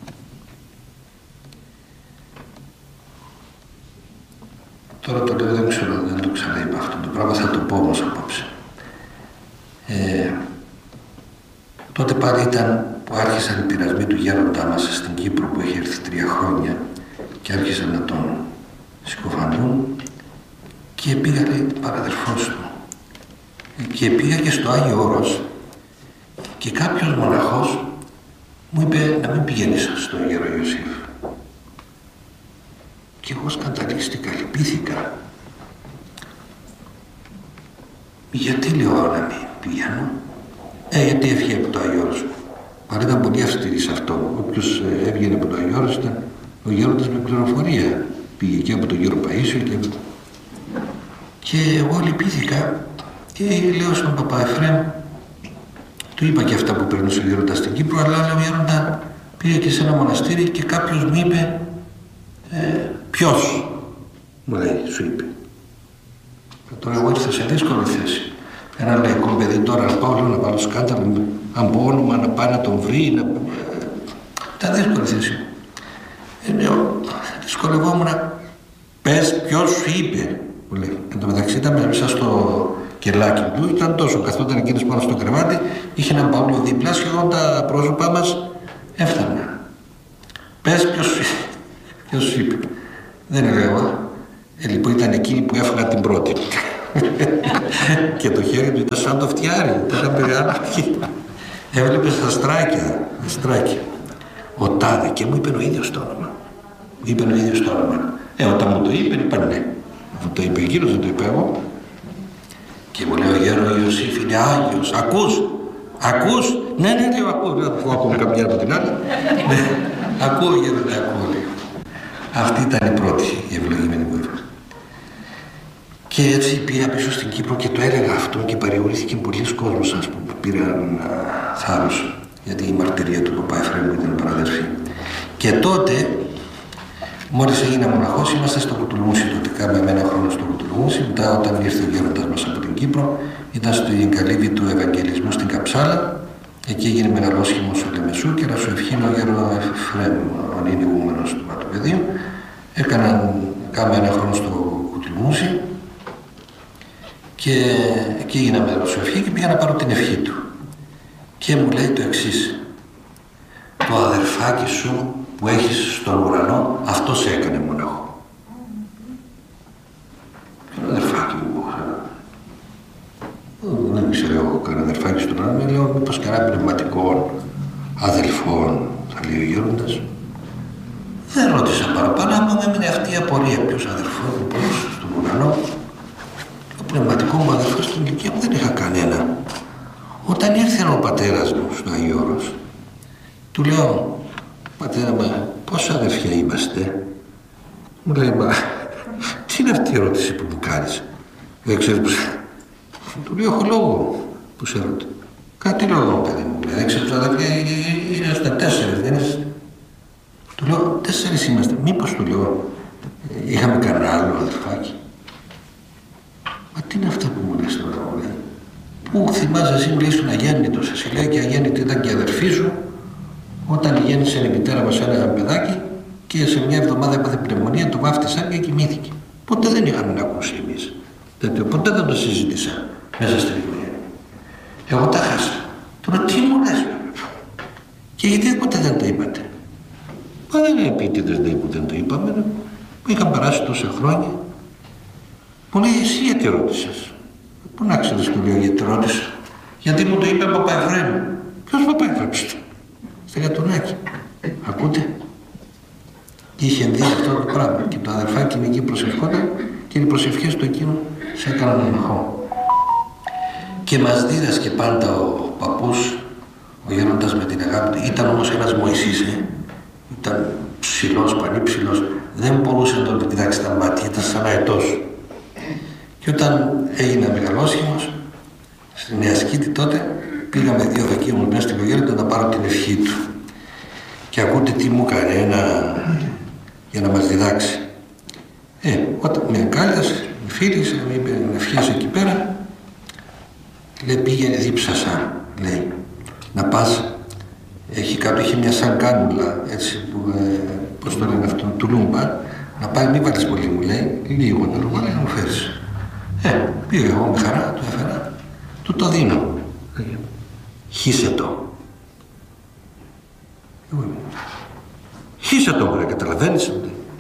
τώρα το λέω, δεν ξέρω, δεν το ξαναείπα αυτό το πράγμα, θα το πω όμως απόψε. Ε, τότε πάλι ήταν που άρχισαν οι πειρασμοί του γέροντά μας στην Κύπρο, που είχε έρθει τρία χρόνια, και άρχισαν να τον συκοφανούν, και πήγα, λέει, παραδερφός του, και πήγα και στο Άγιο Όρος, και κάποιος μοναχός μου είπε να μην πηγαίνεις στον γέρο Ιωσήφ. Και εγώ σκανδαλίστηκα, λυπήθηκα. Γιατί, λέω, να μην πηγαίνω? Ε, γιατί έφυγε από το Άγιο Όρος. Αλλά ήταν πολύ αυστηρή σε αυτό. Όποιος έβγαινε από το Άγιο Όρος ήταν ο γέροντας με πληροφορία. Πήγε και από τον γέρο Παΐσιο και... και εγώ λυπήθηκα και λέω στον Παπα Εφραίμ, του είπα και αυτά που περνούσε ο γέροντας στην Κύπρο, αλλά λέω, γέροντα, πήγα και σε ένα μοναστήρι και κάποιος μου είπε, ε, ποιος, μου λέει, σου είπε. Τώρα εγώ ήρθα σε δύσκολη θέση. Ένα λαϊκό παιδί τώρα να πάω, λέω, να βάλω σκάνδαλο, αν πω όνομα, να πάει να τον βρει, να... Ήταν δύσκολη θέση. Ε, λέω, δυσκολευόμουν, πες ποιος σου είπε, μου λέει. Εν τω μεταξύ ήταν μέσα στο κελάκι του, ήταν τόσο, καθόταν εκείνος πάνω στο κρεβάτι, είχε έναν παύλο δίπλα, σχεδόν τα πρόσωπά μας έφταναν. Πες ποιος, ποιος σου είπε. Δεν έλεγα. Ε, λοιπόν ήταν εκείνη που έφαγα την πρώτη. Και το χέρι του ήταν σαν το φτιάρι, ήταν μεγάλο. Έβλεπε στα στράκια, στράκια. Ο τάδε και μου είπε ο ίδιος το όνομα. Μου είπε ο ίδιος το όνομα. Ε, όταν μου το είπε, είπα ναι. Αφού το είπε εκείνος, δεν το είπα εγώ. Και μου λέει ο γέρο Ιωσήφ είναι Άγιος. Ακούς, ακούς. Ναι, ναι, λέω, ακούω. Δεν θα ακούω καμιά από την άλλη. Ναι, ακούω γέρο, ναι, ακούω, λέω. Αυτή ήταν η πρώτη η ευλογημένη μου ύφη. Και έτσι πήγα πίσω στην Κύπρο και το έλεγα αυτό και παρηγορήθηκε πολλοί κόσμος, ας πούμε, που πήραν θάρρος. Γιατί η μαρτυρία του παπά Εφραίμου ήταν παραδερφή. Και τότε, μόλις έγινα μοναχός, είμαστε στο Κουτουλμούσι τότε. Κάμε ένα χρόνο στο Κουτουλμούσι. Μετά, όταν ήρθε ο γέροντας μας από την Κύπρο, ήταν στην καλύβη του Ευαγγελισμού στην Καψάλα. Εκεί έγινε μεγαλόσχημος ο Λεμεσού και να σου ευχήνω ο γέρο Εφραίμου, ο νυν ηγούμενος του Ματοπεδίου. Έκαναν, κάμε ένα χρόνο στο Κουτουλμούσι. Και εκεί έγινα μεγαλοσοφή και πήγα να πάρω την ευχή του. Και μου λέει το εξής: το αδερφάκι σου που έχεις στον ουρανό, αυτό σε έκανε μοναχό. Και το αδερφάκι μου, δεν ξέρω εγώ κανένα αδερφάκι στον ουρανό, με λέω μήπως κανένα πνευματικών αδελφών, θα λέει ο γέροντας. Δεν ρώτησα παραπάνω, άμα μου έμεινε αυτή η απορία, ποιος αδερφός μου, ποιος στον ουρανό. Το πνευματικό μου αδερφό στην ηλικία μου δεν είχα κανένα. Όταν ήρθε ο πατέρας μου στο Άγιο Όρος, του λέω, πατέρα μου, πόσα αδερφιά είμαστε? Μου λέει, μα τι είναι αυτή η ερώτηση που μου κάνεις? Δεν ξέρεις πως... Του λέω, έχω λόγο που σε ρωτώ. Κάτι λόγο, παιδί μου, δεν ξέρεις πως αδερφιά είμαστε τέσσερις, δεν είσαι? Του λέω, τέσσερις είμαστε. Μήπως, του λέω, είχαμε κανένα άλλο αδερφάκι? Μα τι είναι αυτά που μου λες τώρα, μου λέει? Πού θυμάσαι εσύ, μου λέει, στον αγέννητος, εσύ λέει, και αγέννητη ήταν και η αδερφή σου, όταν γέννησε η μητέρα μας ένα παιδάκι και σε μια εβδομάδα έπαθε πνευμονία, το βάφτισαν και κοιμήθηκε. Ποτέ δεν είχαμε να ακούσει εμείς. Τέτοιο, ποτέ δεν το συζήτησα μέσα στην οικογένεια. Εγώ τα χάσα. Τώρα τι μου λες? Και γιατί ποτέ δεν το είπατε? Μα δεν είναι επίτηδες που δεν το είπαμε, που είχαν περάσει τόσα χρόνια. Μου λέει, εσύ γιατί ρώτησες? Πού να ξέρεις, του λέω, γιατί ρώτησα? Γιατί μου το είπε ο παπά Εφραίμου. Ποιος παπά Εφραίμου? Στα Γατουνάκη. Ακούτε? Και είχε δει αυτό το πράγμα. Και το αδερφάκι είναι εκεί προσευχόταν και οι προσευχές του εκείνου σε έκαναν μοναχό. Και μας δίδασκε πάντα ο παππούς, ο γέροντας με την αγάπη του. Ήταν όμως ένας Μωυσής, ε. Ήταν ψηλός, πανύψηλος. Δεν μπορούσε να τον κοιτάξει τα μάτια, ήταν σαν αετός. Και όταν έγινα μεγαλόσχημος, στη Νέα Σκήτη τότε, πήγαμε δύο δοκίμους μέσα στην οικογένεια να πάρω την ευχή του. Και ακούτε τι μου έκανε ένα, για να μας διδάξει. Ε, όταν με αγκάλιασε, με φίλησε, με είπε να ευχές εκεί πέρα, λέει, πήγαινε δίψασα, λέει, να πας, έχει κάτω, είχε μια σαν κάνουλα, έτσι, που, ε, πώς το λένε αυτό, τουλούμπα, να πάει, μην βάλεις πολύ, μου λέει, λίγο νερό, αλλά να μου φέρεις. Ε, πήγα εγώ με χαρά, του έφερα, του το δίνω. Χύσε το. Χύσε το, μωρέ, καταλαβαίνεις?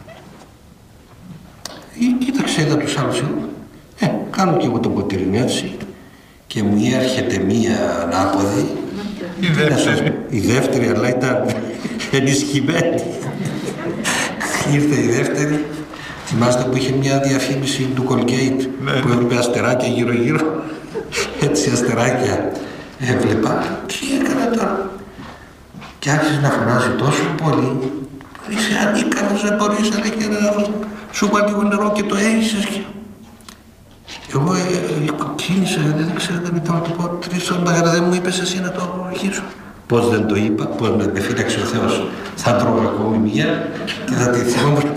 Κοίταξε, είδα τους άλλους, ε, κάνω και εγώ το ποτήρι έτσι και μου έρχεται μία ανάποδη. Η δεύτερη. Η δεύτερη, αλλά ήταν ενισχυμένη. Ήρθε η δεύτερη. Θυμάστε που είχε μια διαφήμιση του Colgate, ναι, που έβλεπε αστεράκια γύρω-γύρω. Έτσι αστεράκια έβλεπα. Τι έκανα τώρα? Και άρχισε να φωνάζει τόσο πολύ. Είσαι ανίκανος, δεν μπορείς να και να σου βάλει λίγο νερό και το έχεις. Και... εγώ ε, ε, κίνησα, δεν ξέρω, δεν ήταν να το πω. Τρεις ώρες δεν μου είπες εσύ να το αρχίσω. Πώς δεν το είπα, πώς με φύλαξε ο Θεός. Θα τρώω ακόμη μία και θα τη θυμόμουν.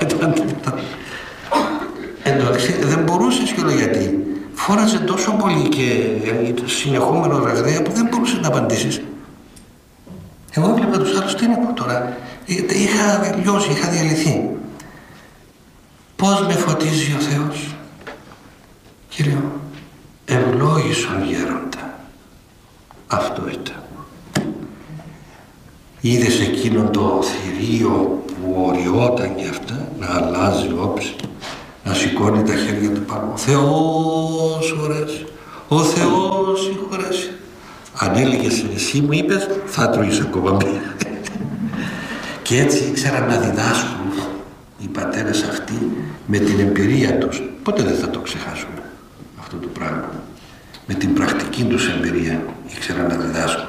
Εντάξει, δεν μπορούσες κιόλα γιατί. Φόραζε τόσο πολύ και συνεχόμενο ραγδαία που δεν μπορούσες να απαντήσεις. Εγώ έβλεπα τους άλλους, τι να πω τώρα. Είχα λιώσει, είχα διαλυθεί. Πώς με φωτίζει ο Θεός? Κύριε, ευλόγησον γέροντα. Αυτό ήταν. Είδες εκείνον το θηρίο που οριόταν και αυτά, να αλλάζει όψη, να σηκώνει τα χέρια του πάνω. Ο Θεός ορέσει, ο Θεός συγχωρέσει. Αν έλεγες εσύ μου είπες, θα τρώγεις ακόμα μία. Και έτσι ήξεραν να διδάσκουν οι πατέρες αυτοί με την εμπειρία τους. Ποτέ δεν θα το ξεχάσουμε αυτό το πράγμα. Με την πρακτική τους εμπειρία ήξεραν να διδάσκουν.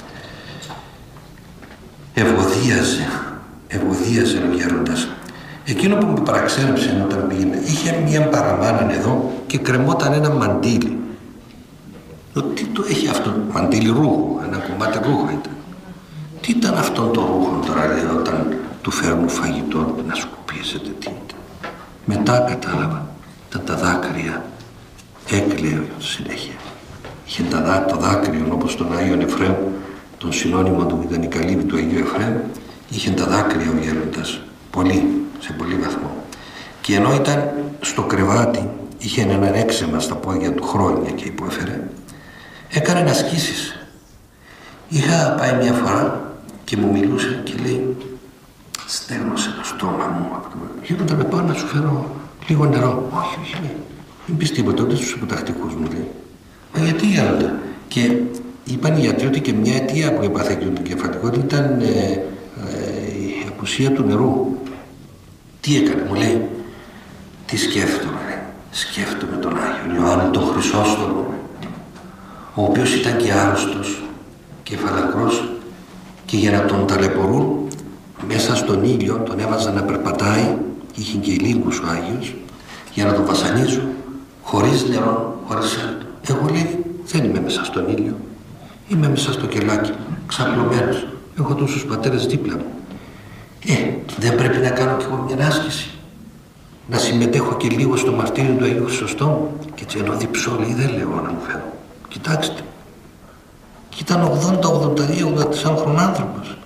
Ευωδίαζε, ευωδίαζε ο γέροντας. Εκείνο που με παραξένεψε όταν πήγαινε, είχε μία παραμάνα εδώ και κρεμόταν ένα μαντίλι. Τι το έχει αυτό, μαντίλι ρούχο, ένα κομμάτι ρούχο ήταν. Τι ήταν αυτό το ρούχο τώρα, λέει, όταν του φέρνουν φαγητό να σκουπίζεται, τι ήταν. Μετά κατάλαβα, ήταν τα δάκρυα. Έκλαιε συνέχεια. Είχε τα, το δάκρυο όπως τον Άγιο Εφραίμ, τον συνώνυμο του ήταν η καλύβη του Αγίου Εφραίμ, είχε τα δάκρυα ο γέροντας, πολύ, σε πολύ βαθμό. Και ενώ ήταν στο κρεβάτι, είχε έναν έξαιμα στα πόδια του χρόνια και υπόφερε, έκανε ασκήσεις. Είχα πάει μια φορά και μου μιλούσε και λέει, στέλνωσε το στόμα μου. Γέροντα, με πάω να σου φέρω λίγο νερό. Όχι, όχι, λέει. Μην πεις τίποτα, ούτε στους υποτακτικούς μου, λέει. Μα γιατί, γέροντα? Και είπαν οι γιατροί ότι και μια αιτία που έπαθε και την κεφαλικότητα ήταν ε, ε, η απουσία του νερού. Τι έκανε, μου λέει, τι σκέφτομαι, λέει. Σκέφτομαι τον Άγιο Ιωάννη τον Χρυσόστομο, ο οποίος ήταν και άρρωστος και φαλακρός, και για να τον ταλαιπωρούν μέσα στον ήλιο τον έβαζαν να περπατάει, είχε και ηλίγκους ο Άγιος, για να τον βασανίζουν χωρίς νερό, χωρίς άλτο. Εγώ, λέει, δεν είμαι μέσα στον ήλιο, είμαι μέσα στο κελάκι, ξαπλωμένος, έχω τόσους πατέρες δίπλα μου. Ε, δεν πρέπει να κάνω κι εγώ μια άσκηση, να συμμετέχω και λίγο στο μαρτύριο του Αγίου Χρυσοστόμου? Και έτσι ενώ διψώ, λέει, δεν λέω να μου φέρω. Κοιτάξτε, και ήταν ογδόντα, ογδόντα δύο, ογδόντα τέσσερα χρονών άνθρωπος.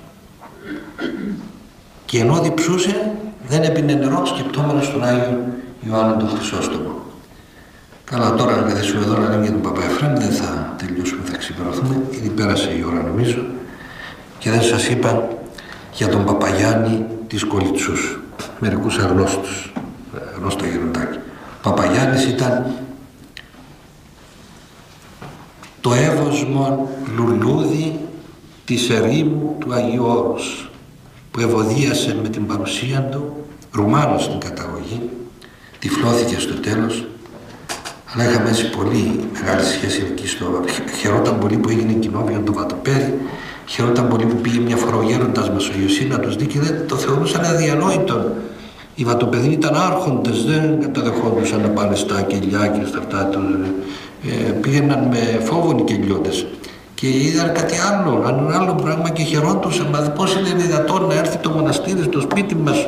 Και ενώ διψούσε, δεν έπινε νερό, σκεπτόμενος στον Άγιο Ιωάννη τον Χρυσόστομο. Καλά, τώρα να καθίσουμε εδώ να λέμε για τον Παπά Εφραίμ, δεν θα τελειώσουμε, θα ξυπερωθούμε. Ήδη πέρασε η ώρα, νομίζω. Και δεν σας είπα για τον Παπαγιάννη της Κολιτσούς. Μερικούς αγνώστους, γνώστο γεροντάκι. Ο Παπαγιάννης ήταν το εύωσμο λουλούδι της ερήμου του Αγίου Όρους, που ευωδίασε με την παρουσία του, Ρουμάνος στην καταγωγή, τυφλώθηκε στο τέλος, αλλά είχαμε έτσι πολύ μεγάλη σχέση εκεί στο... Χαιρόταν πολύ που έγινε κοινόβιο το Βατοπέρι, χαιρόταν πολύ που πήγε μια φορά ο γέροντας μας ο Ιωσή να τους δει και δεν το θεωρούσαν αδιανόητο. Οι Βατοπεδοί ήταν άρχοντες, δεν καταδεχόντουσαν να πάνε στα κελιά και στα αυτά του. Ε, πήγαιναν με φόβον οι κελιώτες και είδαν κάτι άλλο, ένα άλλο πράγμα και χαιρόντουσαν. Μα πώς είναι δυνατόν να έρθει το μοναστήρι στο σπίτι μας?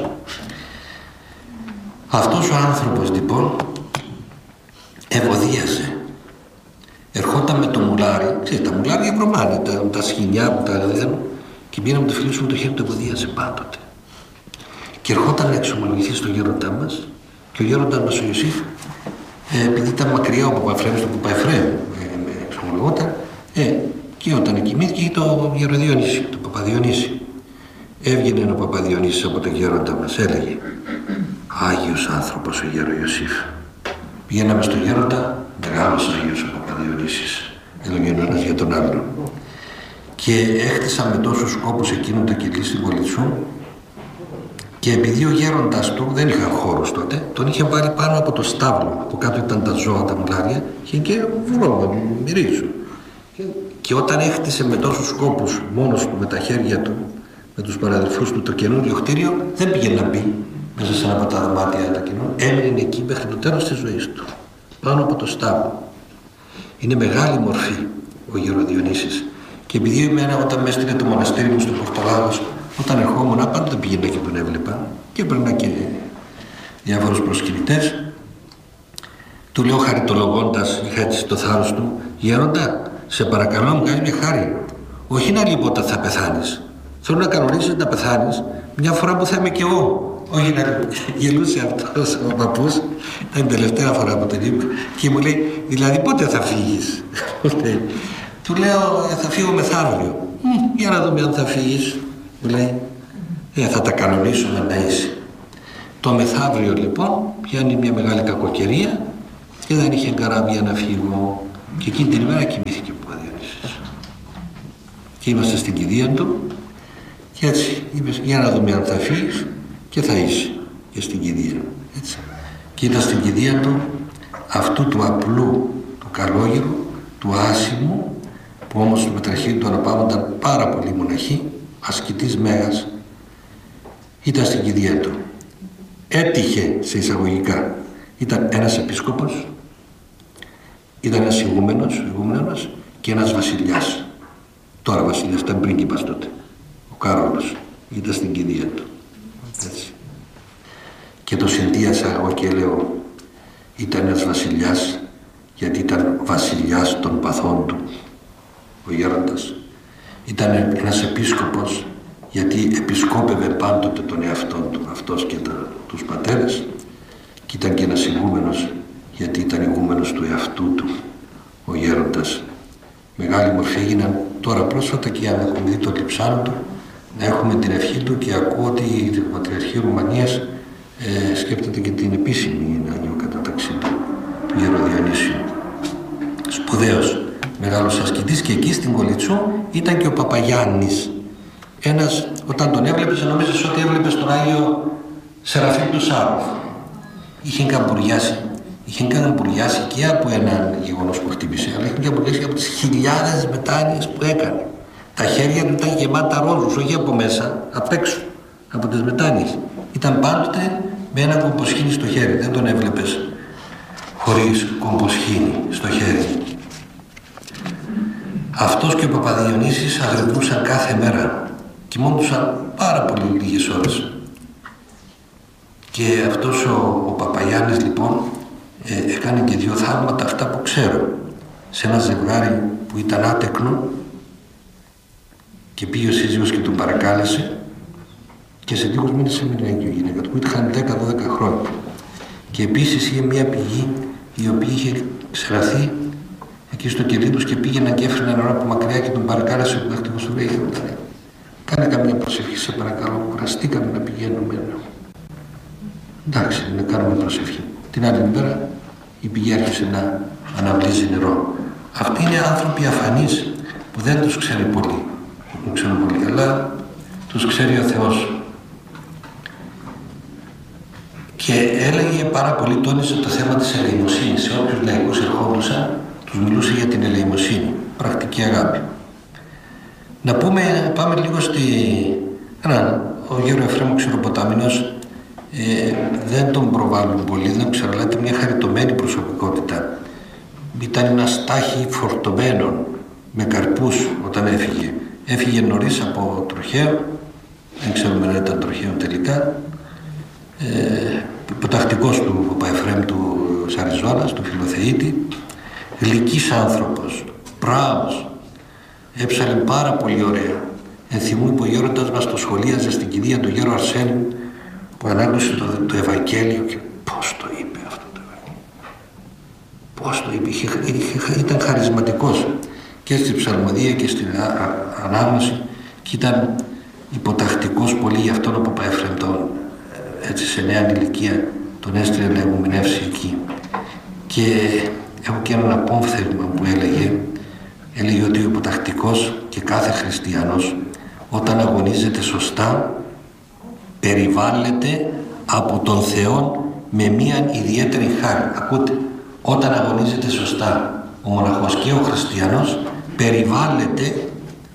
Αυτός ο άνθρωπος λοιπόν ευωδίασε. Ερχόταν με το μουλάρι, ξέρετε, τα μουλάρια βρωμάνε, τα, τα σχοινιά που τα δίδαν, και πήγαινε με το φίλο μου το χέρι, το ευωδίασε πάντοτε. Και ερχόταν να εξομολογηθεί στο γέροντά μας, και ο γέροντας μας ο Ιωσήφ, ε, επειδή ήταν μακριά ο Παπαφρέμ στο Παπαφρέμ, ε, εξομολογόταν, ε, και όταν κοιμήθηκε είχε το Γεροδιονύση, το Παπαδιονύση. Έβγαινε ο Παπαδιονύσης από τον γέροντα μας, έλεγε, Άγιος άνθρωπος ο γέρο Ιωσήφ. Πηγαίναμε στο γέροντα, μεγάλος Άγιος ο Παπαδιονύσης, έλεγε ο ένας για τον άλλον. Και έχτισαν με τόσους σκόπους εκείνο το κελί στην Κολιτσού, και επειδή ο γέροντας του δεν είχαν χώρους τότε, τον είχε βάλει πάνω από το στάβλο, από κάτω ήταν τα ζώα, τα μουλάρια, είχε και βρώμα, μυρίζουν. Και, και όταν έχτισε με τόσους σκόπους μόνος του, με τα χέρια του, με τους παραδελφούς του, το καινούριο κτίριο, δεν πήγε να μπει μέσα σε ένα από τα δωμάτια τα καινούργια, έμεινε εκεί μέχρι το τέλος της ζωής του, πάνω από το στάβλο. Είναι μεγάλη μορφή ο Γεροδιονύσης. Και επειδή εμένα όταν με έστειλε το μοναστήρι μου στο Πορτολάγος, όταν ερχόμουν πάντα πήγαινα και τον έβλεπα και έπαιρνα και διάφορους προσκυνητές, του λέω χαριτολογώντας, είχα έτσι το θάρρος του, γέροντα, σε παρακαλώ μου κάνει μια χάρη, όχι να λείπω όταν θα πεθάνεις, θέλω να κανονίσεις να πεθάνεις μια φορά που θα είμαι κι εγώ. Όχι να γελούσε αυτός ο παππούς, ήταν η τελευταία φορά που τον είπα, και μου λέει, δηλαδή πότε θα φύγεις? Του λέω, θα φύγω μεθαύριο. Για να δούμε αν θα φύγεις. Μου λέει, ε, θα τα κανονίσουμε να είσαι. Το μεθαύριο λοιπόν πιάνει μια μεγάλη κακοκαιρία και δεν είχε καράβια να φύγω. Και εκείνη την ημέρα κοιμήθηκε ο Παπαδιονύσης. και είμαστε στην κηδεία του και έτσι είπες για να δούμε αν θα φύγεις και θα είσαι και στην κηδεία, έτσι. Και ήταν στην κηδεία του αυτού του απλού, του καλόγερου, του άσημου, που όμως στο μετραχείο του αναπάμου ήταν πάρα πολύ μοναχή, ασκητής μέγας, ήταν στην κηδεία του. Έτυχε σε εισαγωγικά, ήταν ένας επίσκοπος, ήταν ένας ηγούμενος, ηγούμενος και ένας βασιλιάς. Τώρα βασιλιάς, ήταν πρίγκιπας τότε, ο Κάρολος, ήταν στην κηδεία του. Έτσι. Και το συνδύασα εγώ και λέω, ήταν ένας βασιλιάς γιατί ήταν βασιλιάς των παθών του, ο γέροντας. Ήταν ένας επίσκοπος γιατί επισκόπευε πάντοτε τον εαυτό του, αυτός και τα, τους πατέρες, και ήταν και ένας ηγούμενος γιατί ήταν ηγούμενος του εαυτού του, ο γέροντας. Μεγάλη μορφή έγιναν τώρα πρόσφατα και αν έχουμε δει το λειψάνο του, να έχουμε την ευχή του, και ακούω ότι η Πατριαρχία Ρουμανίας ε, σκέφτεται και την επίσημη αγιοκατάταξή του, του Γεροδιονύσιου. Σπουδαίος μεγάλος ασκητής, και εκεί στην Κολιτσού ήταν και ο Παπαγιάννης. Ένας, όταν τον έβλεπες νόμιζες ότι έβλεπες τον Άγιο Σεραφείμ του Σάροφ. Είχε καμπουριάσει, είχε καμπουριάσει και από ένα γεγονός που χτύπησε, αλλά είχε καμπουριάσει και από τις χιλιάδες μετάνοιες που έκανε. Τα χέρια του ήταν γεμάτα ρόλους, όχι από μέσα, απ' έξω, από τις μετάνοιες. Ήταν πάντοτε με ένα κομποσχήνι στο χέρι, δεν τον έβλεπες χωρίς κομποσχήνι στο χέρι. Αυτός και ο Παπαδιονύσης αγρυπνούσαν κάθε μέρα, κοιμόντουσαν πάρα πολύ λίγες ώρες. Και αυτός ο, ο Παπαγιάννης λοιπόν ε, έκανε και δύο θαύματα, αυτά που ξέρω. Σε ένα ζευγάρι που ήταν άτεκνο και πήγε ο σύζυγος και τον παρακάλεσε, και σε λίγους μήνες έμεινε έγκυο η γυναίκα του, που είχαν δέκα δώδεκα χρόνια. Και επίσης είχε μια πηγή η οποία είχε ξεραθεί εκεί στο κελί τους και πήγαιναν και έφερναν νερό από μακριά, και τον παρακάλεσε ο δάχτυλος του, λέει, κάνε καμία προσευχή σε παρακαλώ, κουραστήκαμε να πηγαίνουμε. Εντάξει, να κάνουμε προσευχή. Την άλλη μέρα η πηγή άρχισε να αναβλύζει νερό. Αυτοί είναι άνθρωποι αφανείς που δεν τους ξέρει πολύ, δεν ξέρουν πολύ, αλλά τους ξέρει ο Θεός. Και έλεγε πάρα πολύ, τόνιζε το θέμα της ελεημοσύνης. Σε όποιους λαϊκούς ερχόντουσαν, τους μιλούσε για την ελεημοσύνη, πρακτική αγάπη. Να πούμε, πάμε λίγο στη... Ένα, ο Γέρο Εφραίμου Ξηροποτάμινος, ε, δεν τον προβάλλουν πολύ, δεν ξέρω, αλλά ήταν μια χαριτωμένη προσωπικότητα. Ήταν ένα στάχι φορτωμένων με καρπούς όταν έφυγε. Έφυγε νωρίς από τροχαίο, δεν ξέρουμε αν ήταν τροχαίο τελικά. Ε, υποτακτικός του Παπαεφραίμ του Σαριζώνας, του Φιλοθεήτη, γλυκής άνθρωπος, μπράβος, έψαλε πάρα πολύ ωραία. Ενθυμούμε που ο γέροντας μας το σχολίαζε στην κηδεία του Γέρο Αρσένη, που ανάγνωσε το, το Ευαγγέλιο, και πώς το είπε αυτό το Ευαγγέλιο, πώς το είπε, είχε, είχε, ήταν χαρισματικός και στην ψαλμοδία και στην α, α, ανάγνωση, και ήταν υποτακτικός πολύ. Γι' αυτόν ο Παπαεφραίμ τον, έτσι σε νέα ηλικία τον έστειλε να ηγουμενεύσει εκεί. Και έχω και έναν απόμφθεγμα που έλεγε, έλεγε ότι ο υποτακτικός και κάθε χριστιανός όταν αγωνίζεται σωστά περιβάλλεται από τον Θεό με μία ιδιαίτερη χάρη. Ακούτε, όταν αγωνίζεται σωστά ο μοναχός και ο χριστιανός περιβάλλεται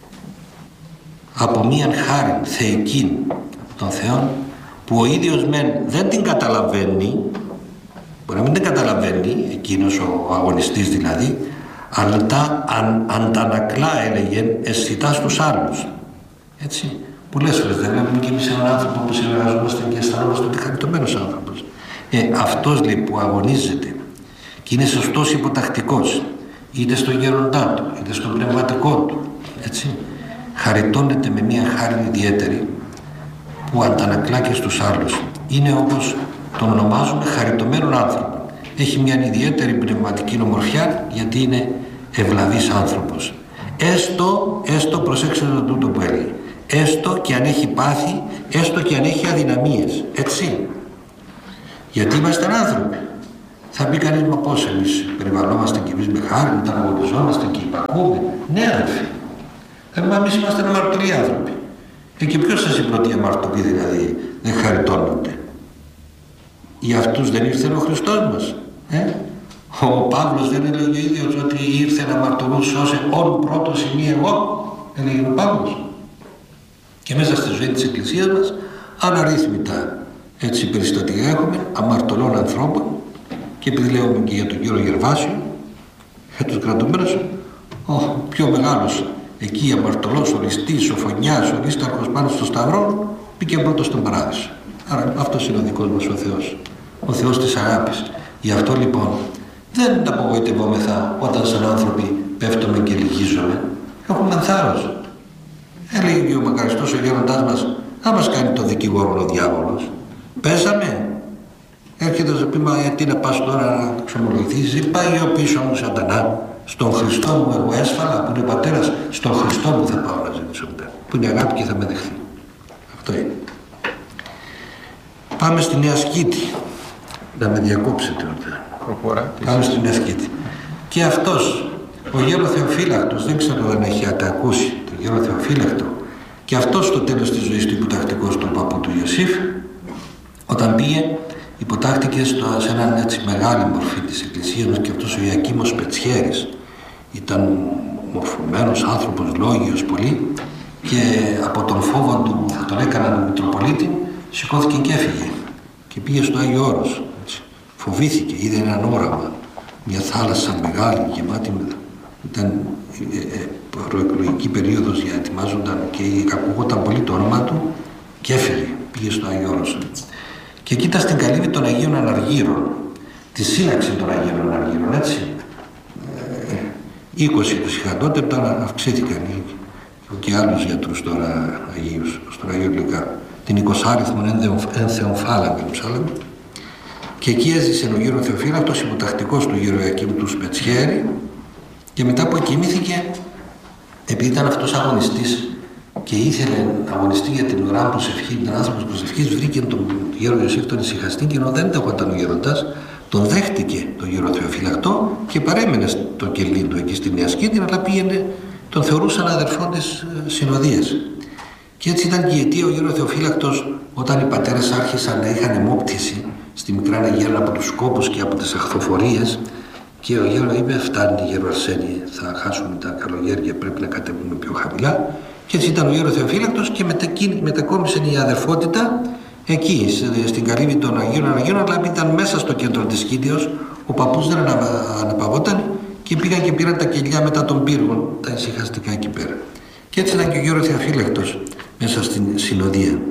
από μία χάρη θεϊκή από τον Θεό, που ο ίδιος μεν δεν την καταλαβαίνει, μπορεί να μην την καταλαβαίνει εκείνος ο αγωνιστής δηλαδή, αλλά τα αν, αντανακλά, έλεγε, αισθητά στους άλλους. Έτσι. Πολλές φορές δεν βλέπουμε και εμείς έναν άνθρωπο που συνεργαζόμαστε και αισθανόμαστε ότι είναι χαριτωμένος άνθρωπος. Ε, αυτός λέει που αγωνίζεται και είναι σωστός υποτακτικός, είτε στο γέροντά του, είτε στο πνευματικό του, έτσι, χαριτώνεται με μια χάρη ιδιαίτερη που αντανακλά και στους άλλους. Είναι όπως τον ονομάζουμε χαριτωμένον άνθρωπο. Έχει μια ιδιαίτερη πνευματική ομορφιά γιατί είναι ευλαβής άνθρωπος. Έστω, έστω προσέξτε το τούτο που έλεγε, έστω και αν έχει πάθει, έστω και αν έχει αδυναμίες, έτσι. Γιατί είμαστε άνθρωποι. Θα πει κανείς, μα πώς εμείς περιβαλλόμαστε και εμείς με χάρη, όταν αγωνιζόμαστε και υπακούμε. Ναι, αδελφοί. Ε, μα εμείς είμαστε αμαρτωλοί άνθρωποι. Ε, και ποιος σας είπε ότι οι αμαρτωλοί δηλαδή δεν χαριτώνονται? Για αυτούς δεν ήρθε ο Χριστός μας? Ε? Ο Παύλος δεν έλεγε ο ίδιος ότι ήρθε να αμαρτωλούς σώσε όν πρώτος ημί εγώ? Έλεγε ο Παύλος. Και μέσα στη ζωή της Εκκλησίας μας αναρρύθμιτα έτσι περιστατικά έχουμε αμαρτωλών ανθρώπων, και επειδή λέμε και για τον κύριο Γερβάσιο, για τους κρατουμένους, ο πιο μεγάλος εκεί αμαρτωλός, ο ληστής, ο φωνιάς, ο λίσταρχος πάνω στο σταυρό, μπήκε πρώτος στον παράδεισο. Άρα αυτός είναι ο δικός μας ο Θεός, ο Θεός της αγάπης. Γι' αυτό λοιπόν δεν απογοητευόμεθα όταν σαν άνθρωποι πέφτουμε και λυγίζουμε. Έχουμε θάρρος. Έλεγε και ο μακαριστός ο γέροντάς μας, να μας κάνει το δικηγόρο ο διάβολος. Πέσαμε. Έρχεται να πει, μα τι να πας τώρα να ξομολογηθείς? Πάει ο πίσω μου σατανά. Στον Χριστό μου εγώ έσφαλα, που είναι ο πατέρας, στον Χριστό μου θα πάω να ζητήσω μετά, που είναι αγάπη και θα με δεχθεί. Αυτό είναι. Πάμε στη Νέα Σκήτη. Να με διακόψετε όταν. Πάμε στη Νέα Σκήτη. Και αυτός, ο γέρο Θεοφύλακτος, δεν ξέρω αν έχετε ακούσει τον γέρο Θεοφύλακτο, και αυτός στο τέλος της ζωής του υποτακτικός του παππού του Ιωσήφ, όταν πήγε, υποτάχτηκε στο, σε έναν έτσι μεγάλη μορφή της Εκκλησίας μας, και αυτός ο Ιακήμος Πετσιέρης ήταν μορφωμένος άνθρωπος, λόγιος πολύ, και από τον φόβο του που τον έκαναν Μητροπολίτη σηκώθηκε και έφυγε και πήγε στο Άγιο Όρος. Έτσι. Φοβήθηκε, είδε έναν όραμα, μια θάλασσα μεγάλη γεμάτη με... Ήταν ε, ε, προεκλογική περίοδος, για ετοιμάζονταν και ακούγονταν πολύ το όνομα του και έφυγε, πήγε στο Άγιο Όρος. Και εκεί ήταν στην καλύβη των Αγίων Αναργύρων, τη σύλλαξη των Αγίων Αναργύρων, έτσι. Ε, είκοσι τους είχαν τότε, τώρα αυξήθηκαν και άλλους γιατρούς τώρα Αγίους, στον Αγίο Γλυκά. Την εικοσάριθμον ένθεον φάλαγγεν ψάλαμε. Και εκεί έζησε ο γύρο Θεοφύλακτος, υποτακτικός του γύρω Ιακήμ του Σπετσιέρη, και μετά που εκοιμήθηκε, επειδή ήταν αυτός αγωνιστής και ήθελε να αγωνιστεί για την ουρά προσευχή, την άνθρωπος προσευχής, βρήκε τον γέρο Ιωσήφ τον ησυχαστή, και ενώ δεν ήταν ο γέροντας, τον δέχτηκε τον γέρο Θεοφύλακτο και παρέμενε στο κελί του εκεί στη Νέα Σκήτη, αλλά πήγαινε, τον θεωρούσαν αδερφόν της συνοδείας. Και έτσι ήταν και η αιτία ο γέρο Θεοφύλακτος, όταν οι πατέρες άρχισαν να είχαν αιμόπτυση στη Μικρά Αγία από τους σκόπους και από τις αχθοφορίες, και ο γέρο είπε, φτάνει γέρο Αρσένη, θα χάσουμε τα καλογέρια, πρέπει να κατέβουμε πιο χαμηλά. Και έτσι ήταν ο γέρο Θεοφύλακτος, και μετακόμισε η αδερφότητα εκεί, στην καλύβη των Αγίων Αναργύρων, αλλά ήταν μέσα στο κέντρο της Σκήτεως, ο παππούς δεν αναπαυόταν, και πήγαν και πήραν τα κελιά μετά των πύργων, τα ησυχαστικά εκεί πέρα. Και έτσι ήταν και ο γέρο Θεοφύλακτος μέσα στην συνοδεία.